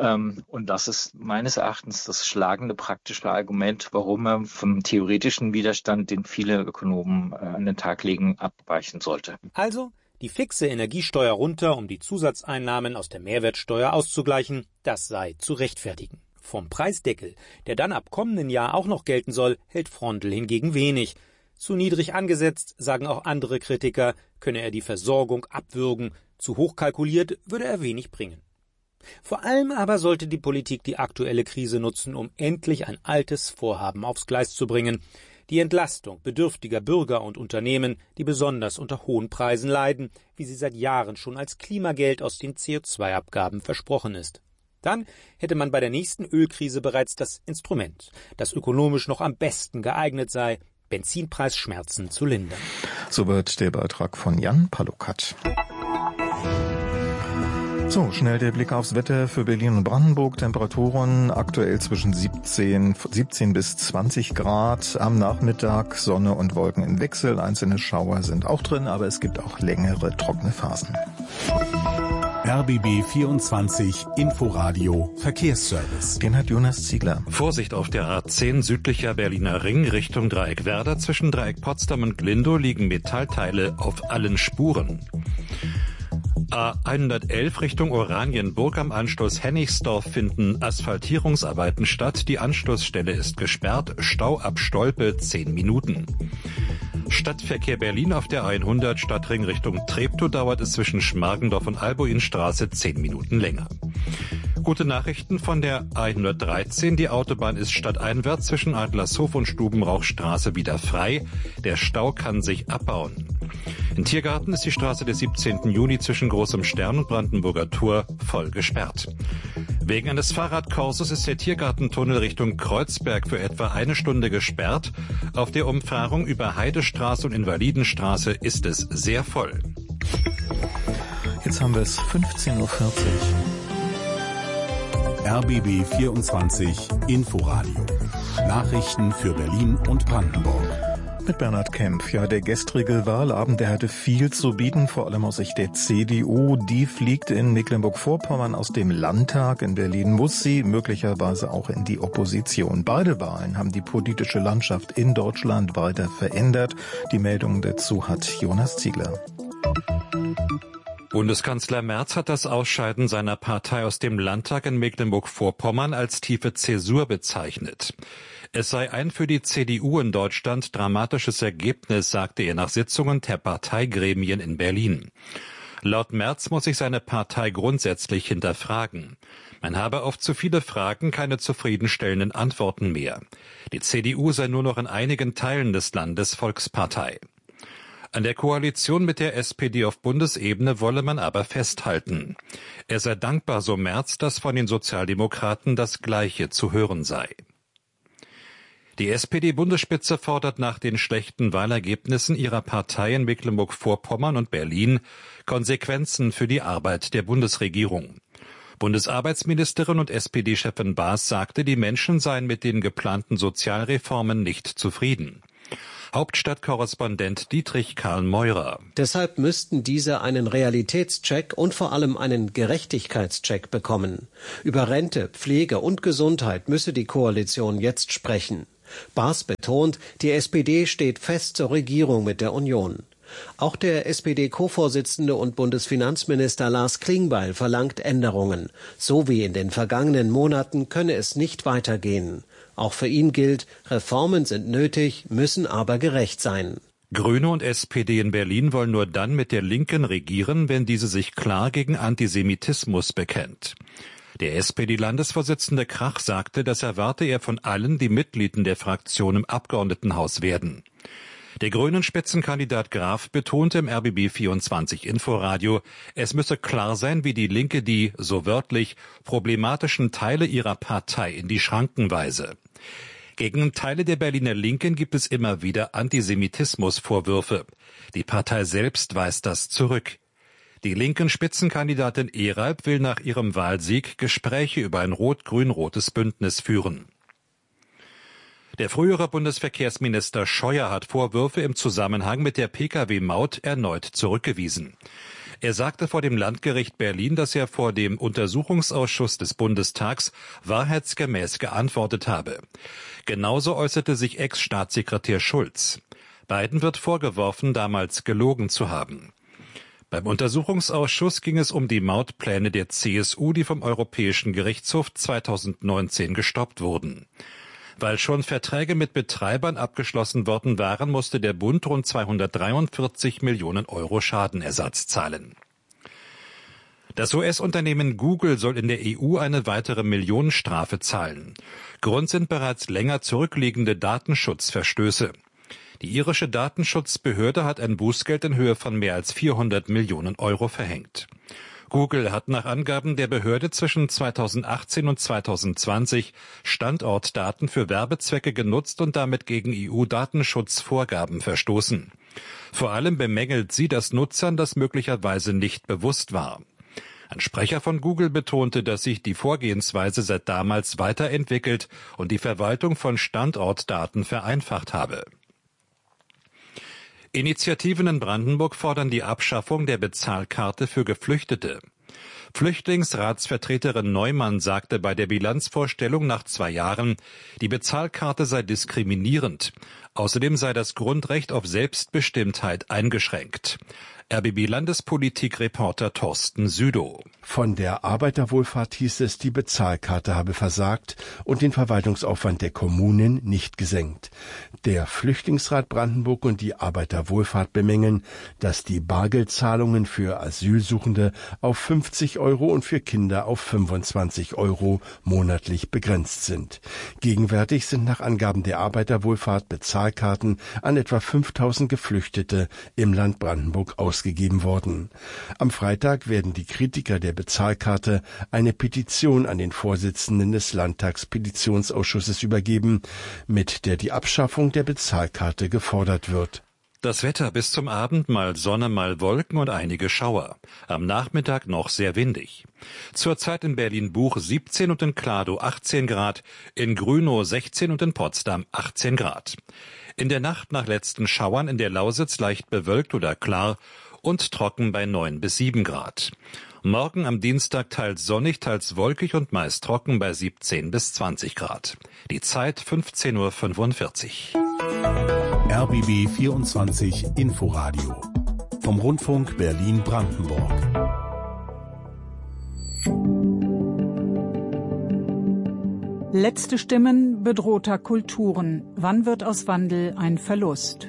Und das ist meines Erachtens das schlagende praktische Argument, warum er vom theoretischen Widerstand, den viele Ökonomen an den Tag legen, abweichen sollte. Also die fixe Energiesteuer runter, um die Zusatzeinnahmen aus der Mehrwertsteuer auszugleichen, das sei zu rechtfertigen. Vom Preisdeckel, der dann ab kommenden Jahr auch noch gelten soll, hält Frondl hingegen wenig. Zu niedrig angesetzt, sagen auch andere Kritiker, könne er die Versorgung abwürgen. Zu hoch kalkuliert würde er wenig bringen. Vor allem aber sollte die Politik die aktuelle Krise nutzen, um endlich ein altes Vorhaben aufs Gleis zu bringen. Die Entlastung bedürftiger Bürger und Unternehmen, die besonders unter hohen Preisen leiden, wie sie seit Jahren schon als Klimageld aus den C O zwei Abgaben versprochen ist. Dann hätte man bei der nächsten Ölkrise bereits das Instrument, das ökonomisch noch am besten geeignet sei, Benzinpreisschmerzen zu lindern. So wird der Beitrag von Jan Palukat. So, schnell der Blick aufs Wetter für Berlin und Brandenburg. Temperaturen aktuell zwischen siebzehn, siebzehn bis zwanzig Grad. Am Nachmittag Sonne und Wolken im Wechsel. Einzelne Schauer sind auch drin, aber es gibt auch längere trockene Phasen. R B B vierundzwanzig Inforadio Verkehrsservice. Den hat Jonas Ziegler. Vorsicht auf der A zehn südlicher Berliner Ring Richtung Dreieck Werder. Zwischen Dreieck Potsdam und Glindow liegen Metallteile auf allen Spuren. A hundertelf Richtung Oranienburg am Anschluss Hennigsdorf finden Asphaltierungsarbeiten statt. Die Anschlussstelle ist gesperrt. Stau ab Stolpe zehn Minuten. Stadtverkehr Berlin auf der hundert Stadtring Richtung Treptow dauert es zwischen Schmargendorf und Albuinstraße zehn Minuten länger. Gute Nachrichten von der hundertdreizehn. Die Autobahn ist stadteinwärts zwischen Adlershof und Stubenrauchstraße wieder frei. Der Stau kann sich abbauen. In Tiergarten ist die Straße des siebzehnten Juni zwischen Großem Stern und Brandenburger Tor voll gesperrt. Wegen eines Fahrradkurses ist der Tiergartentunnel Richtung Kreuzberg für etwa eine Stunde gesperrt. Auf der Umfahrung über Heidestraße und Invalidenstraße ist es sehr voll. Jetzt haben wir es fünfzehn Uhr vierzig. R B B vierundzwanzig Inforadio. Nachrichten für Berlin und Brandenburg. mit Bernhard Kempf. Ja, der gestrige Wahlabend, der hatte viel zu bieten, vor allem aus Sicht der C D U. Die fliegt in Mecklenburg-Vorpommern aus dem Landtag. In Berlin muss sie möglicherweise auch in die Opposition. Beide Wahlen haben die politische Landschaft in Deutschland weiter verändert. Die Meldung dazu hat Jonas Ziegler. Bundeskanzler Merz hat das Ausscheiden seiner Partei aus dem Landtag in Mecklenburg-Vorpommern als tiefe Zäsur bezeichnet. Es sei ein für die C D U in Deutschland dramatisches Ergebnis, sagte er nach Sitzungen der Parteigremien in Berlin. Laut Merz muss sich seine Partei grundsätzlich hinterfragen. Man habe auf zu viele Fragen keine zufriedenstellenden Antworten mehr. Die C D U sei nur noch in einigen Teilen des Landes Volkspartei. An der Koalition mit der S P D auf Bundesebene wolle man aber festhalten. Er sei dankbar, so Merz, dass von den Sozialdemokraten das Gleiche zu hören sei. Die S P D-Bundesspitze fordert nach den schlechten Wahlergebnissen ihrer Partei in Mecklenburg-Vorpommern und Berlin Konsequenzen für die Arbeit der Bundesregierung. Bundesarbeitsministerin und S P D-Chefin Baas sagte, die Menschen seien mit den geplanten Sozialreformen nicht zufrieden. Hauptstadtkorrespondent Dietrich Karl Meurer. Deshalb müssten diese einen Realitätscheck und vor allem einen Gerechtigkeitscheck bekommen. Über Rente, Pflege und Gesundheit müsse die Koalition jetzt sprechen. Baas betont, die S P D steht fest zur Regierung mit der Union. Auch der S P D-Co-Vorsitzende und Bundesfinanzminister Lars Klingbeil verlangt Änderungen. So wie in den vergangenen Monaten könne es nicht weitergehen. Auch für ihn gilt, Reformen sind nötig, müssen aber gerecht sein. Grüne und S P D in Berlin wollen nur dann mit der Linken regieren, wenn diese sich klar gegen Antisemitismus bekennt. Der S P D-Landesvorsitzende Krach sagte, das erwarte er von allen, die Mitglied in der Fraktion im Abgeordnetenhaus werden. Der grünen Spitzenkandidat Graf betonte im R B B vierundzwanzig Inforadio, es müsse klar sein, wie die Linke die, so wörtlich, problematischen Teile ihrer Partei in die Schranken weise. Gegen Teile der Berliner Linken gibt es immer wieder Antisemitismusvorwürfe. Die Partei selbst weist das zurück. Die linken Spitzenkandidatin Eralb will nach ihrem Wahlsieg Gespräche über ein rot-grün-rotes Bündnis führen. Der frühere Bundesverkehrsminister Scheuer hat Vorwürfe im Zusammenhang mit der Pkw-Maut erneut zurückgewiesen. Er sagte vor dem Landgericht Berlin, dass er vor dem Untersuchungsausschuss des Bundestags wahrheitsgemäß geantwortet habe. Genauso äußerte sich Ex-Staatssekretär Schulz. Beiden wird vorgeworfen, damals gelogen zu haben. Beim Untersuchungsausschuss ging es um die Mautpläne der C S U, die vom Europäischen Gerichtshof zweitausendneunzehn gestoppt wurden. Weil schon Verträge mit Betreibern abgeschlossen worden waren, musste der Bund rund zweihundertdreiundvierzig Millionen Euro Schadenersatz zahlen. Das U S-Unternehmen Google soll in der E U eine weitere Millionenstrafe zahlen. Grund sind bereits länger zurückliegende Datenschutzverstöße. Die irische Datenschutzbehörde hat ein Bußgeld in Höhe von mehr als vierhundert Millionen Euro verhängt. Google hat nach Angaben der Behörde zwischen zweitausendachtzehn und zweitausendzwanzig Standortdaten für Werbezwecke genutzt und damit gegen E U-Datenschutzvorgaben verstoßen. Vor allem bemängelt sie, dass Nutzern das möglicherweise nicht bewusst war. Ein Sprecher von Google betonte, dass sich die Vorgehensweise seit damals weiterentwickelt und die Verwaltung von Standortdaten vereinfacht habe. Initiativen in Brandenburg fordern die Abschaffung der Bezahlkarte für Geflüchtete. Flüchtlingsratsvertreterin Neumann sagte bei der Bilanzvorstellung nach zwei Jahren, die Bezahlkarte sei diskriminierend. Außerdem sei das Grundrecht auf Selbstbestimmtheit eingeschränkt. R B B-Landespolitik-Reporter Thorsten Südow. Von der Arbeiterwohlfahrt hieß es, die Bezahlkarte habe versagt und den Verwaltungsaufwand der Kommunen nicht gesenkt. Der Flüchtlingsrat Brandenburg und die Arbeiterwohlfahrt bemängeln, dass die Bargeldzahlungen für Asylsuchende auf fünfzig Euro und für Kinder auf fünfundzwanzig Euro monatlich begrenzt sind. Gegenwärtig sind nach Angaben der Arbeiterwohlfahrt Bezahlkarten an etwa fünftausend Geflüchtete im Land Brandenburg ausgegeben. ausgegeben worden. Am Freitag werden die Kritiker der Bezahlkarte eine Petition an den Vorsitzenden des Landtagspetitionsausschusses übergeben, mit der die Abschaffung der Bezahlkarte gefordert wird. Das Wetter bis zum Abend mal Sonne, mal Wolken und einige Schauer. Am Nachmittag noch sehr windig. Zurzeit in Berlin-Buch siebzehn und in Kladow achtzehn Grad, in Grünow sechzehn und in Potsdam achtzehn Grad. In der Nacht nach letzten Schauern in der Lausitz leicht bewölkt oder klar und trocken bei neun bis sieben Grad. Morgen am Dienstag teils sonnig, teils wolkig und meist trocken bei siebzehn bis zwanzig Grad. Die Zeit fünfzehn Uhr fünfundvierzig. R B B vierundzwanzig Inforadio vom Rundfunk Berlin-Brandenburg. Letzte Stimmen bedrohter Kulturen. Wann wird aus Wandel ein Verlust?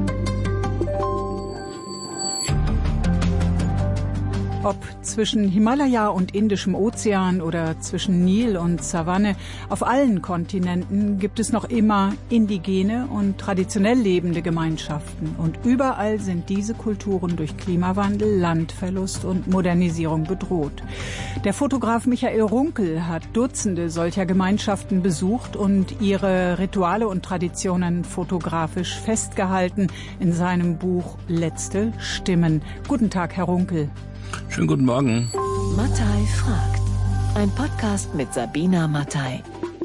Ob zwischen Himalaya und Indischem Ozean oder zwischen Nil und Savanne, auf allen Kontinenten gibt es noch immer indigene und traditionell lebende Gemeinschaften. Und überall sind diese Kulturen durch Klimawandel, Landverlust und Modernisierung bedroht. Der Fotograf Michael Runkel hat Dutzende solcher Gemeinschaften besucht und ihre Rituale und Traditionen fotografisch festgehalten in seinem Buch Letzte Stimmen. Guten Tag, Herr Runkel. Schönen guten Morgen. Mattei fragt. Ein Podcast mit Sabina Mattei.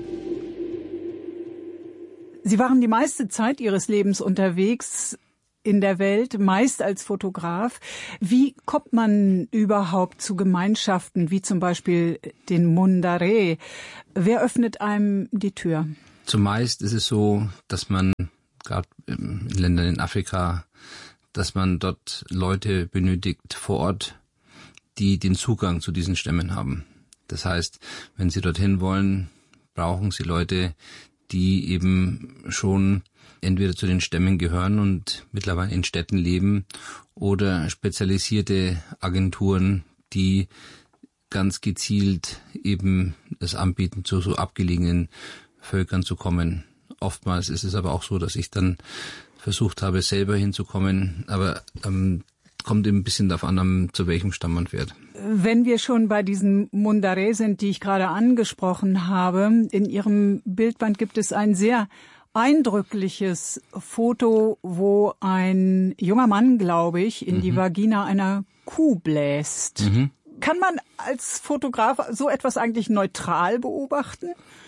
Sie waren die meiste Zeit Ihres Lebens unterwegs in der Welt, meist als Fotograf. Wie kommt man überhaupt zu Gemeinschaften, wie zum Beispiel den Mundare? Wer öffnet einem die Tür? Zumeist ist es so, dass man, gerade in Ländern in Afrika, dass man dort Leute benötigt vor Ort, die den Zugang zu diesen Stämmen haben. Das heißt, wenn Sie dorthin wollen, brauchen Sie Leute, die eben schon entweder zu den Stämmen gehören und mittlerweile in Städten leben oder spezialisierte Agenturen, die ganz gezielt eben es anbieten, zu so abgelegenen Völkern zu kommen. Oftmals ist es aber auch so, dass ich dann versucht habe, selber hinzukommen, aber ähm, kommt eben ein bisschen darauf an, zu welchem Stamm man fährt. Wenn wir schon bei diesen Mundare sind, die ich gerade angesprochen habe, in Ihrem Bildband gibt es ein sehr eindrückliches Foto, wo ein junger Mann, glaube ich, in mhm. die Vagina einer Kuh bläst. Mhm. Kann man als Fotograf so etwas eigentlich neutral beobachten?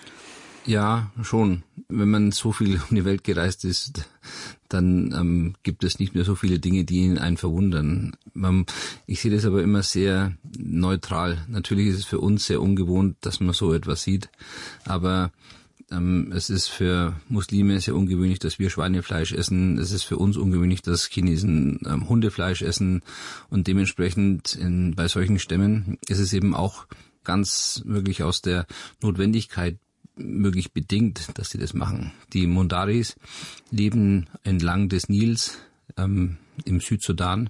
Ja, schon. Wenn man so viel um die Welt gereist ist, dann ähm, gibt es nicht mehr so viele Dinge, die einen verwundern. Man, ich sehe das aber immer sehr neutral. Natürlich ist es für uns sehr ungewohnt, dass man so etwas sieht, aber ähm, es ist für Muslime sehr ungewöhnlich, dass wir Schweinefleisch essen. Es ist für uns ungewöhnlich, dass Chinesen ähm, Hundefleisch essen, und dementsprechend in, bei solchen Stämmen ist es eben auch ganz wirklich aus der Notwendigkeit möglich bedingt, dass sie das machen. Die Mundaris leben entlang des Nils ähm, im Südsudan,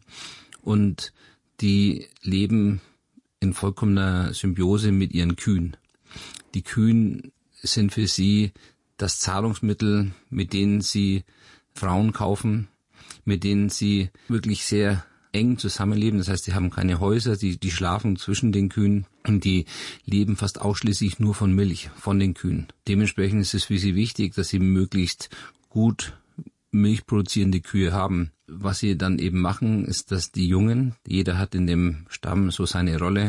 und die leben in vollkommener Symbiose mit ihren Kühen. Die Kühen sind für sie das Zahlungsmittel, mit denen sie Frauen kaufen, mit denen sie wirklich sehr eng zusammenleben. Das heißt, die haben keine Häuser, die, die schlafen zwischen den Kühen, und die leben fast ausschließlich nur von Milch, von den Kühen. Dementsprechend ist es für sie wichtig, dass sie möglichst gut milchproduzierende Kühe haben. Was sie dann eben machen, ist, dass die Jungen, jeder hat in dem Stamm so seine Rolle,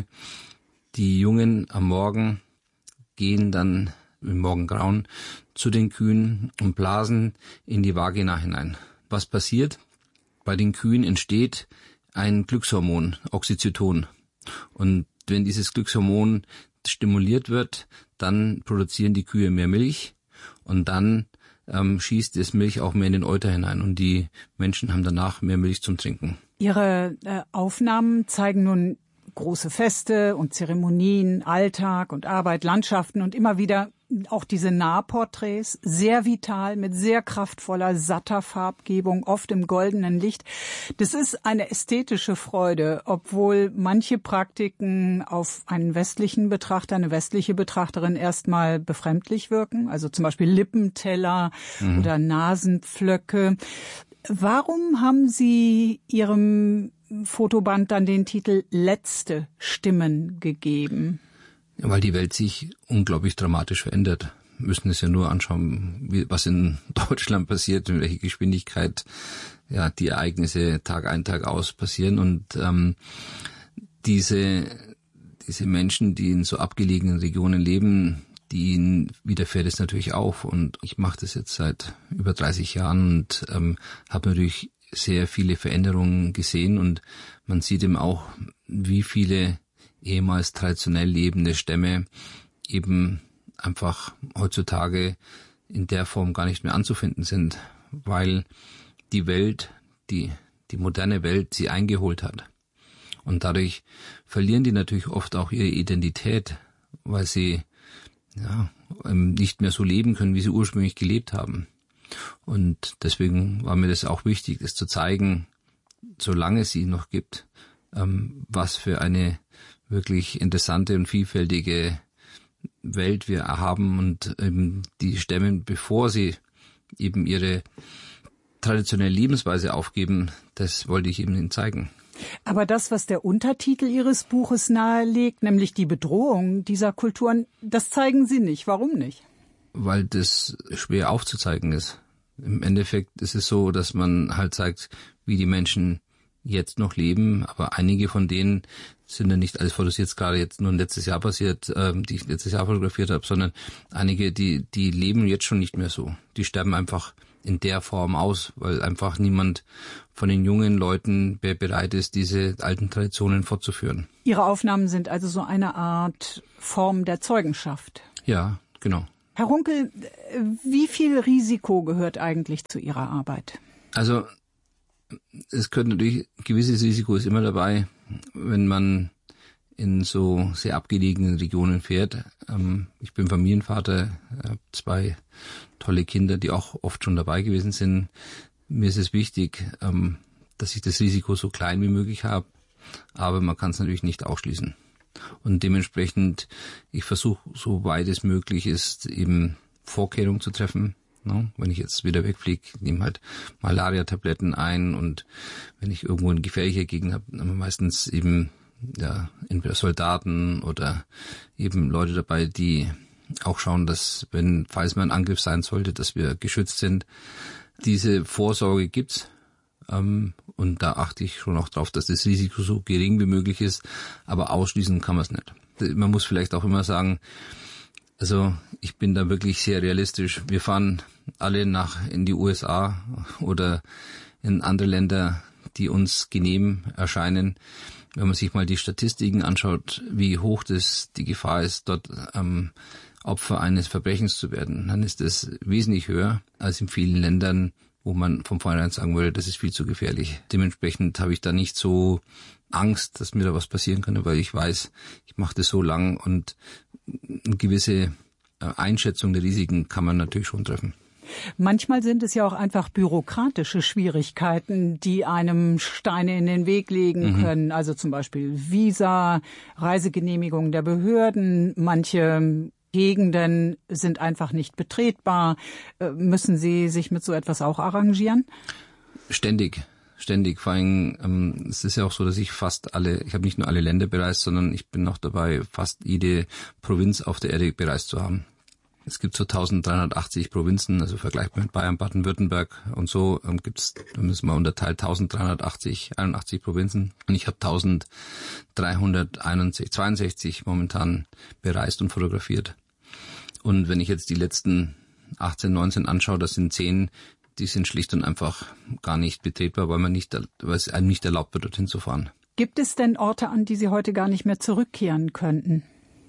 die Jungen am Morgen gehen dann im Morgengrauen zu den Kühen und blasen in die Vagina hinein. Was passiert? Bei den Kühen entsteht ein Glückshormon, Oxytocin. Und wenn dieses Glückshormon stimuliert wird, dann produzieren die Kühe mehr Milch, und dann ähm, schießt das Milch auch mehr in den Euter hinein, und die Menschen haben danach mehr Milch zum Trinken. Ihre äh, Aufnahmen zeigen nun große Feste und Zeremonien, Alltag und Arbeit, Landschaften und immer wieder auch diese Nahporträts, sehr vital, mit sehr kraftvoller, satter Farbgebung, oft im goldenen Licht. Das ist eine ästhetische Freude, obwohl manche Praktiken auf einen westlichen Betrachter, eine westliche Betrachterin erstmal befremdlich wirken, also zum Beispiel Lippenteller mhm. oder Nasenpflöcke. Warum haben Sie Ihrem Fotoband dann den Titel Letzte Stimmen gegeben? Ja, weil die Welt sich unglaublich dramatisch verändert. Wir müssen es ja nur anschauen, wie, was in Deutschland passiert, in welcher Geschwindigkeit ja die Ereignisse Tag ein, Tag aus passieren. Und ähm, diese diese Menschen, die in so abgelegenen Regionen leben, die ihnen widerfährt, ist natürlich auch. Und ich mache das jetzt seit über dreißig Jahren und ähm, habe natürlich sehr viele Veränderungen gesehen. Und man sieht eben auch, wie viele ehemals traditionell lebende Stämme eben einfach heutzutage in der Form gar nicht mehr anzufinden sind, weil die Welt, die, die moderne Welt sie eingeholt hat. Und dadurch verlieren die natürlich oft auch ihre Identität, weil sie ja, nicht mehr so leben können, wie sie ursprünglich gelebt haben. Und deswegen war mir das auch wichtig, das zu zeigen, solange es sie noch gibt, was für eine wirklich interessante und vielfältige Welt wir haben und eben die Stämme, bevor sie eben ihre traditionelle Lebensweise aufgeben, das wollte ich eben ihnen zeigen. Aber das, was der Untertitel Ihres Buches nahelegt, nämlich die Bedrohung dieser Kulturen, das zeigen Sie nicht. Warum nicht? Weil das schwer aufzuzeigen ist. Im Endeffekt ist es so, dass man halt zeigt, wie die Menschen jetzt noch leben, aber einige von denen sind ja nicht alles Fotos jetzt gerade jetzt nur letztes Jahr passiert, ähm, die ich letztes Jahr fotografiert habe, sondern einige, die die leben jetzt schon nicht mehr so. Die sterben einfach in der Form aus, weil einfach niemand von den jungen Leuten bereit ist, diese alten Traditionen fortzuführen. Ihre Aufnahmen sind also so eine Art Form der Zeugenschaft. Ja, genau. Herr Runkel, wie viel Risiko gehört eigentlich zu Ihrer Arbeit? Also es gehört natürlich, ein gewisses Risiko ist immer dabei, wenn man in so sehr abgelegenen Regionen fährt. Ich bin Familienvater, habe zwei tolle Kinder, die auch oft schon dabei gewesen sind. Mir ist es wichtig, dass ich das Risiko so klein wie möglich habe, aber man kann es natürlich nicht ausschließen. Und dementsprechend, ich versuche, so weit es möglich ist, eben Vorkehrungen zu treffen. No? Wenn ich jetzt wieder wegfliege, nehme halt Malaria-Tabletten ein, und wenn ich irgendwo eine gefährliche Gegend habe, dann haben wir meistens eben ja, entweder Soldaten oder eben Leute dabei, die auch schauen, dass, wenn, falls mal ein Angriff sein sollte, dass wir geschützt sind. Diese Vorsorge gibt's, ähm, und da achte ich schon auch drauf, dass das Risiko so gering wie möglich ist, aber ausschließen kann man es nicht. Man muss vielleicht auch immer sagen, also ich bin da wirklich sehr realistisch. Wir fahren alle nach in die U S A oder in andere Länder, die uns genehm erscheinen. Wenn man sich mal die Statistiken anschaut, wie hoch das die Gefahr ist, dort ähm, Opfer eines Verbrechens zu werden, dann ist das wesentlich höher als in vielen Ländern, wo man von vornherein sagen würde, das ist viel zu gefährlich. Dementsprechend habe ich da nicht so Angst, dass mir da was passieren könnte, weil ich weiß, ich mache das so lang, und eine gewisse Einschätzung der Risiken kann man natürlich schon treffen. Manchmal sind es ja auch einfach bürokratische Schwierigkeiten, die einem Steine in den Weg legen mhm. können. Also zum Beispiel Visa, Reisegenehmigung der Behörden. Manche Gegenden sind einfach nicht betretbar. Müssen Sie sich mit so etwas auch arrangieren? Ständig. Ständig, vor allem, ähm, es ist ja auch so, dass ich fast alle, ich habe nicht nur alle Länder bereist, sondern ich bin noch dabei, fast jede Provinz auf der Erde bereist zu haben. Es gibt so dreizehnhundertachtzig Provinzen, also vergleichbar mit Bayern, Baden-Württemberg und so, ähm, gibt es, da müssen wir unterteilt, dreizehnhundertachtzig, einundachtzig Provinzen, und ich habe dreizehnhundertzweiundsechzig momentan bereist und fotografiert. Und wenn ich jetzt die letzten achtzehn, neunzehn anschaue, das sind zehn, die sind schlicht und einfach gar nicht betretbar, weil man nicht, weil es einem nicht erlaubt wird, dorthin zu fahren. Gibt es denn Orte, an die Sie heute gar nicht mehr zurückkehren könnten?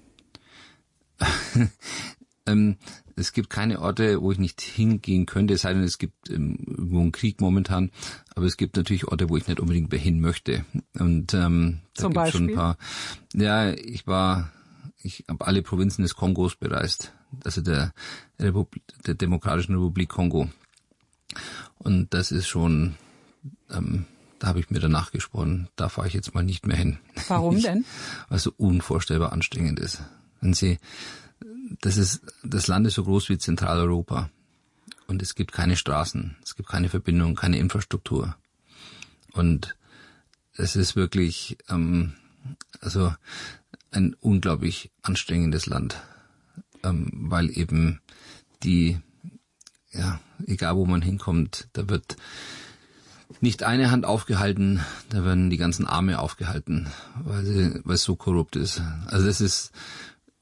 ähm, es gibt keine Orte, wo ich nicht hingehen könnte, es sei denn, es gibt ähm, irgendwo einen Krieg momentan. Aber es gibt natürlich Orte, wo ich nicht unbedingt mehr hin möchte. Und ähm, da Zum gibt's Beispiel? schon ein paar. Ja, ich war, ich habe alle Provinzen des Kongos bereist, also der, Republik, der Demokratischen Republik Kongo. Und das ist schon, ähm, da habe ich mir danach gesprochen, da fahre ich jetzt mal nicht mehr hin. Warum denn? Weil es so unvorstellbar anstrengend ist. Wenn Sie, das ist, das Land ist so groß wie Zentraleuropa, und es gibt keine Straßen, es gibt keine Verbindung, keine Infrastruktur. Und es ist wirklich, ähm, also ein unglaublich anstrengendes Land, ähm, weil eben die, ja, egal wo man hinkommt, da wird nicht eine Hand aufgehalten, da werden die ganzen Arme aufgehalten, weil, sie, weil es so korrupt ist. Also das ist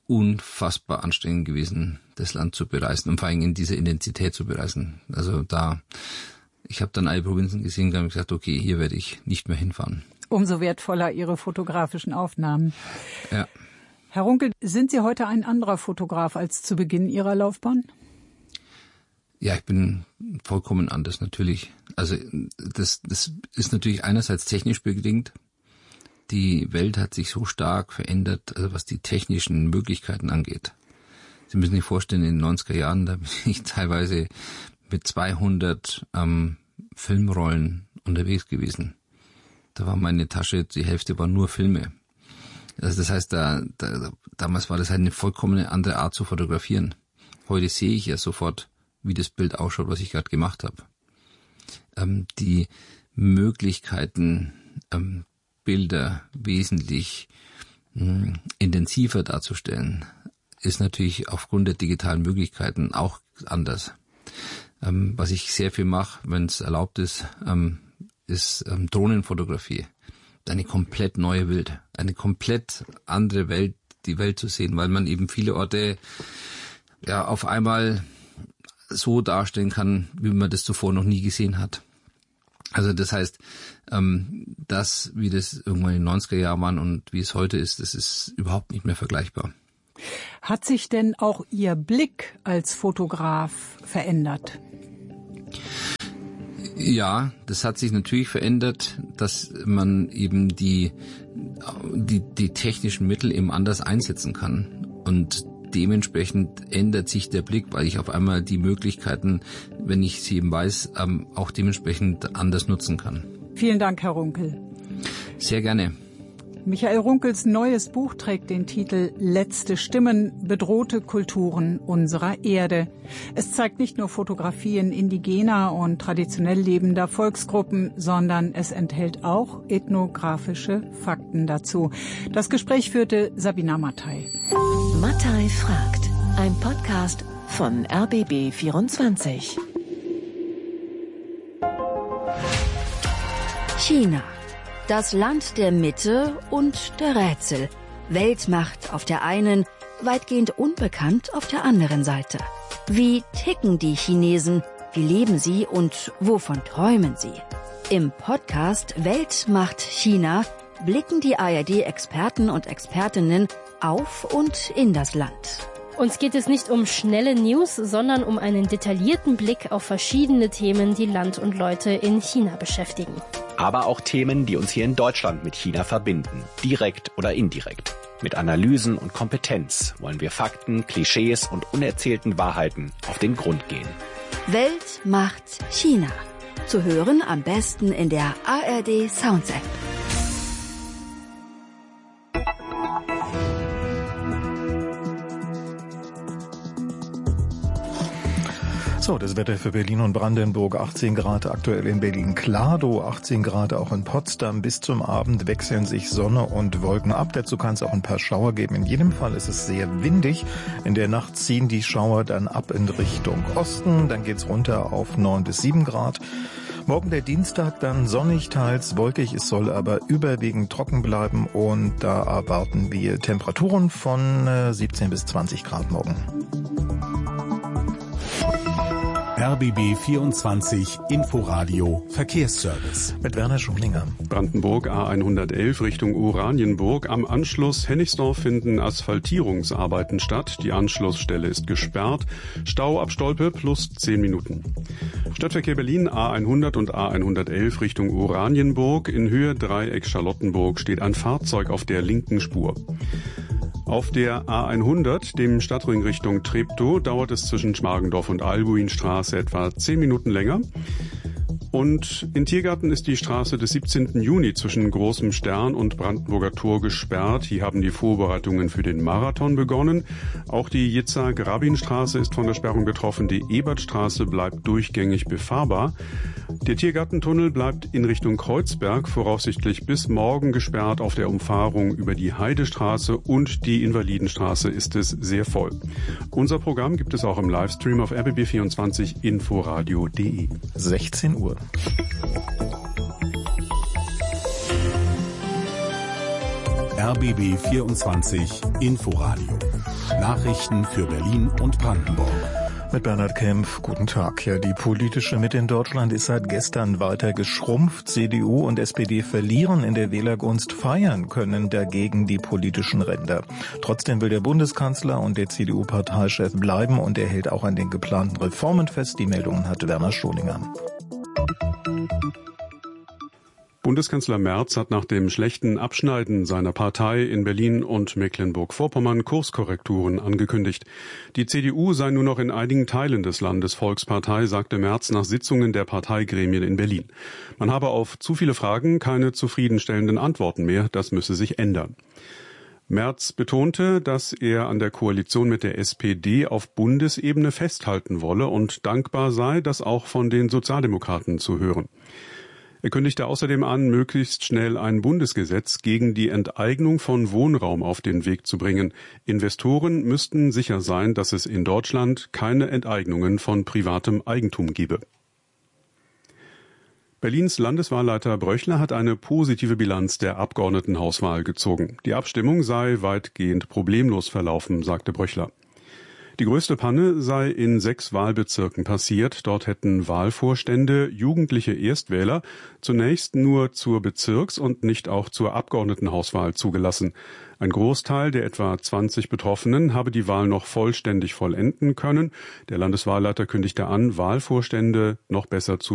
unfassbar anstrengend gewesen, das Land zu bereisen und vor allem in dieser Intensität zu bereisen. Also da, ich habe dann alle Provinzen gesehen und habe gesagt, okay, hier werde ich nicht mehr hinfahren. Umso wertvoller Ihre fotografischen Aufnahmen. Ja. Herr Runkel, sind Sie heute ein anderer Fotograf als zu Beginn Ihrer Laufbahn? Ja, ich bin vollkommen anders, natürlich. Also das, das ist natürlich einerseits technisch bedingt. Die Welt hat sich so stark verändert, also was die technischen Möglichkeiten angeht. Sie müssen sich vorstellen, in den neunziger Jahren, da bin ich teilweise mit zweihundert ähm, Filmrollen unterwegs gewesen. Da war meine Tasche, die Hälfte war nur Filme. Also das heißt, da, da damals war das halt eine vollkommen andere Art zu fotografieren. Heute sehe ich ja sofort, wie das Bild ausschaut, was ich gerade gemacht habe. Ähm, die Möglichkeiten, ähm, Bilder wesentlich mh, intensiver darzustellen, ist natürlich aufgrund der digitalen Möglichkeiten auch anders. Ähm, was ich sehr viel mache, wenn es erlaubt ist, ähm, ist ähm, Drohnenfotografie. Eine komplett neue Welt, eine komplett andere Welt, die Welt zu sehen, weil man eben viele Orte ja auf einmal so darstellen kann, wie man das zuvor noch nie gesehen hat. Also das heißt, ähm, das, wie das irgendwann in den neunziger Jahren war und wie es heute ist, das ist überhaupt nicht mehr vergleichbar. Hat sich denn auch Ihr Blick als Fotograf verändert? Ja, das hat sich natürlich verändert, dass man eben die, die, die technischen Mittel eben anders einsetzen kann. Und dementsprechend ändert sich der Blick, weil ich auf einmal die Möglichkeiten, wenn ich sie eben weiß, auch dementsprechend anders nutzen kann. Vielen Dank, Herr Runkel. Sehr gerne. Michael Runkels neues Buch trägt den Titel Letzte Stimmen, bedrohte Kulturen unserer Erde. Es zeigt nicht nur Fotografien indigener und traditionell lebender Volksgruppen, sondern es enthält auch ethnografische Fakten dazu. Das Gespräch führte Sabina Mattei. Mattei fragt, ein Podcast von R B B vierundzwanzig. China. Das Land der Mitte und der Rätsel. Weltmacht auf der einen, weitgehend unbekannt auf der anderen Seite. Wie ticken die Chinesen? Wie leben sie und wovon träumen sie? Im Podcast Weltmacht China blicken die A R D-Experten und Expertinnen auf und in das Land. Uns geht es nicht um schnelle News, sondern um einen detaillierten Blick auf verschiedene Themen, die Land und Leute in China beschäftigen. Aber auch Themen, die uns hier in Deutschland mit China verbinden, direkt oder indirekt. Mit Analysen und Kompetenz wollen wir Fakten, Klischees und unerzählten Wahrheiten auf den Grund gehen. Weltmacht China. Zu hören am besten in der A R D Sounds App. So, das Wetter für Berlin und Brandenburg, achtzehn Grad aktuell in Berlin-Klado, achtzehn Grad auch in Potsdam. Bis zum Abend wechseln sich Sonne und Wolken ab. Dazu kann es auch ein paar Schauer geben. In jedem Fall ist es sehr windig. In der Nacht ziehen die Schauer dann ab in Richtung Osten. Dann geht's runter auf neun bis sieben Grad. Morgen der Dienstag dann sonnig, teils wolkig. Es soll aber überwiegend trocken bleiben. Und da erwarten wir Temperaturen von siebzehn bis zwanzig Grad morgen. R B B vierundzwanzig Inforadio Verkehrsservice. Mit Werner Schulinger. Brandenburg A hundertelf Richtung Oranienburg. Am Anschluss Hennigsdorf finden Asphaltierungsarbeiten statt. Die Anschlussstelle ist gesperrt. Stau ab Stolpe plus zehn Minuten. Stadtverkehr Berlin A hundert und A hundertelf Richtung Oranienburg. In Höhe Dreieck Charlottenburg steht ein Fahrzeug auf der linken Spur. Auf der A hundert, dem Stadtring Richtung Treptow, dauert es zwischen Schmargendorf und Albuinstraße etwa zehn Minuten länger. Und in Tiergarten ist die Straße des siebzehnten Juni zwischen Großem Stern und Brandenburger Tor gesperrt. Hier haben die Vorbereitungen für den Marathon begonnen. Auch die Jitzar-Grabin-Straße ist von der Sperrung betroffen. Die Ebertstraße bleibt durchgängig befahrbar. Der Tiergartentunnel bleibt in Richtung Kreuzberg voraussichtlich bis morgen gesperrt. Auf der Umfahrung über die Heidestraße und die Invalidenstraße ist es sehr voll. Unser Programm gibt es auch im Livestream auf R B B vierundzwanzig inforadio punkt de. sechzehn Uhr. R B B vierundzwanzig Inforadio Nachrichten für Berlin und Brandenburg. Mit Bernhard Kempf, guten Tag. Ja, die politische Mitte in Deutschland ist seit gestern weiter geschrumpft. C D U und S P D verlieren in der Wählergunst, feiern können dagegen die politischen Ränder. Trotzdem will der Bundeskanzler und der C D U-Parteichef bleiben und er hält auch an den geplanten Reformen fest. Die Meldungen hat Werner Scholinger. Bundeskanzler Merz hat nach dem schlechten Abschneiden seiner Partei in Berlin und Mecklenburg-Vorpommern Kurskorrekturen angekündigt. Die C D U sei nur noch in einigen Teilen des Landes Volkspartei, sagte Merz nach Sitzungen der Parteigremien in Berlin. Man habe auf zu viele Fragen keine zufriedenstellenden Antworten mehr, das müsse sich ändern. Merz betonte, dass er an der Koalition mit der S P D auf Bundesebene festhalten wolle und dankbar sei, das auch von den Sozialdemokraten zu hören. Er kündigte außerdem an, möglichst schnell ein Bundesgesetz gegen die Enteignung von Wohnraum auf den Weg zu bringen. Investoren müssten sicher sein, dass es in Deutschland keine Enteignungen von privatem Eigentum gebe. Berlins Landeswahlleiter Bröchler hat eine positive Bilanz der Abgeordnetenhauswahl gezogen. Die Abstimmung sei weitgehend problemlos verlaufen, sagte Bröchler. Die größte Panne sei in sechs Wahlbezirken passiert. Dort hätten Wahlvorstände jugendliche Erstwähler zunächst nur zur Bezirks- und nicht auch zur Abgeordnetenhauswahl zugelassen. Ein Großteil der etwa zwanzig Betroffenen habe die Wahl noch vollständig vollenden können. Der Landeswahlleiter kündigte an, Wahlvorstände noch besser zu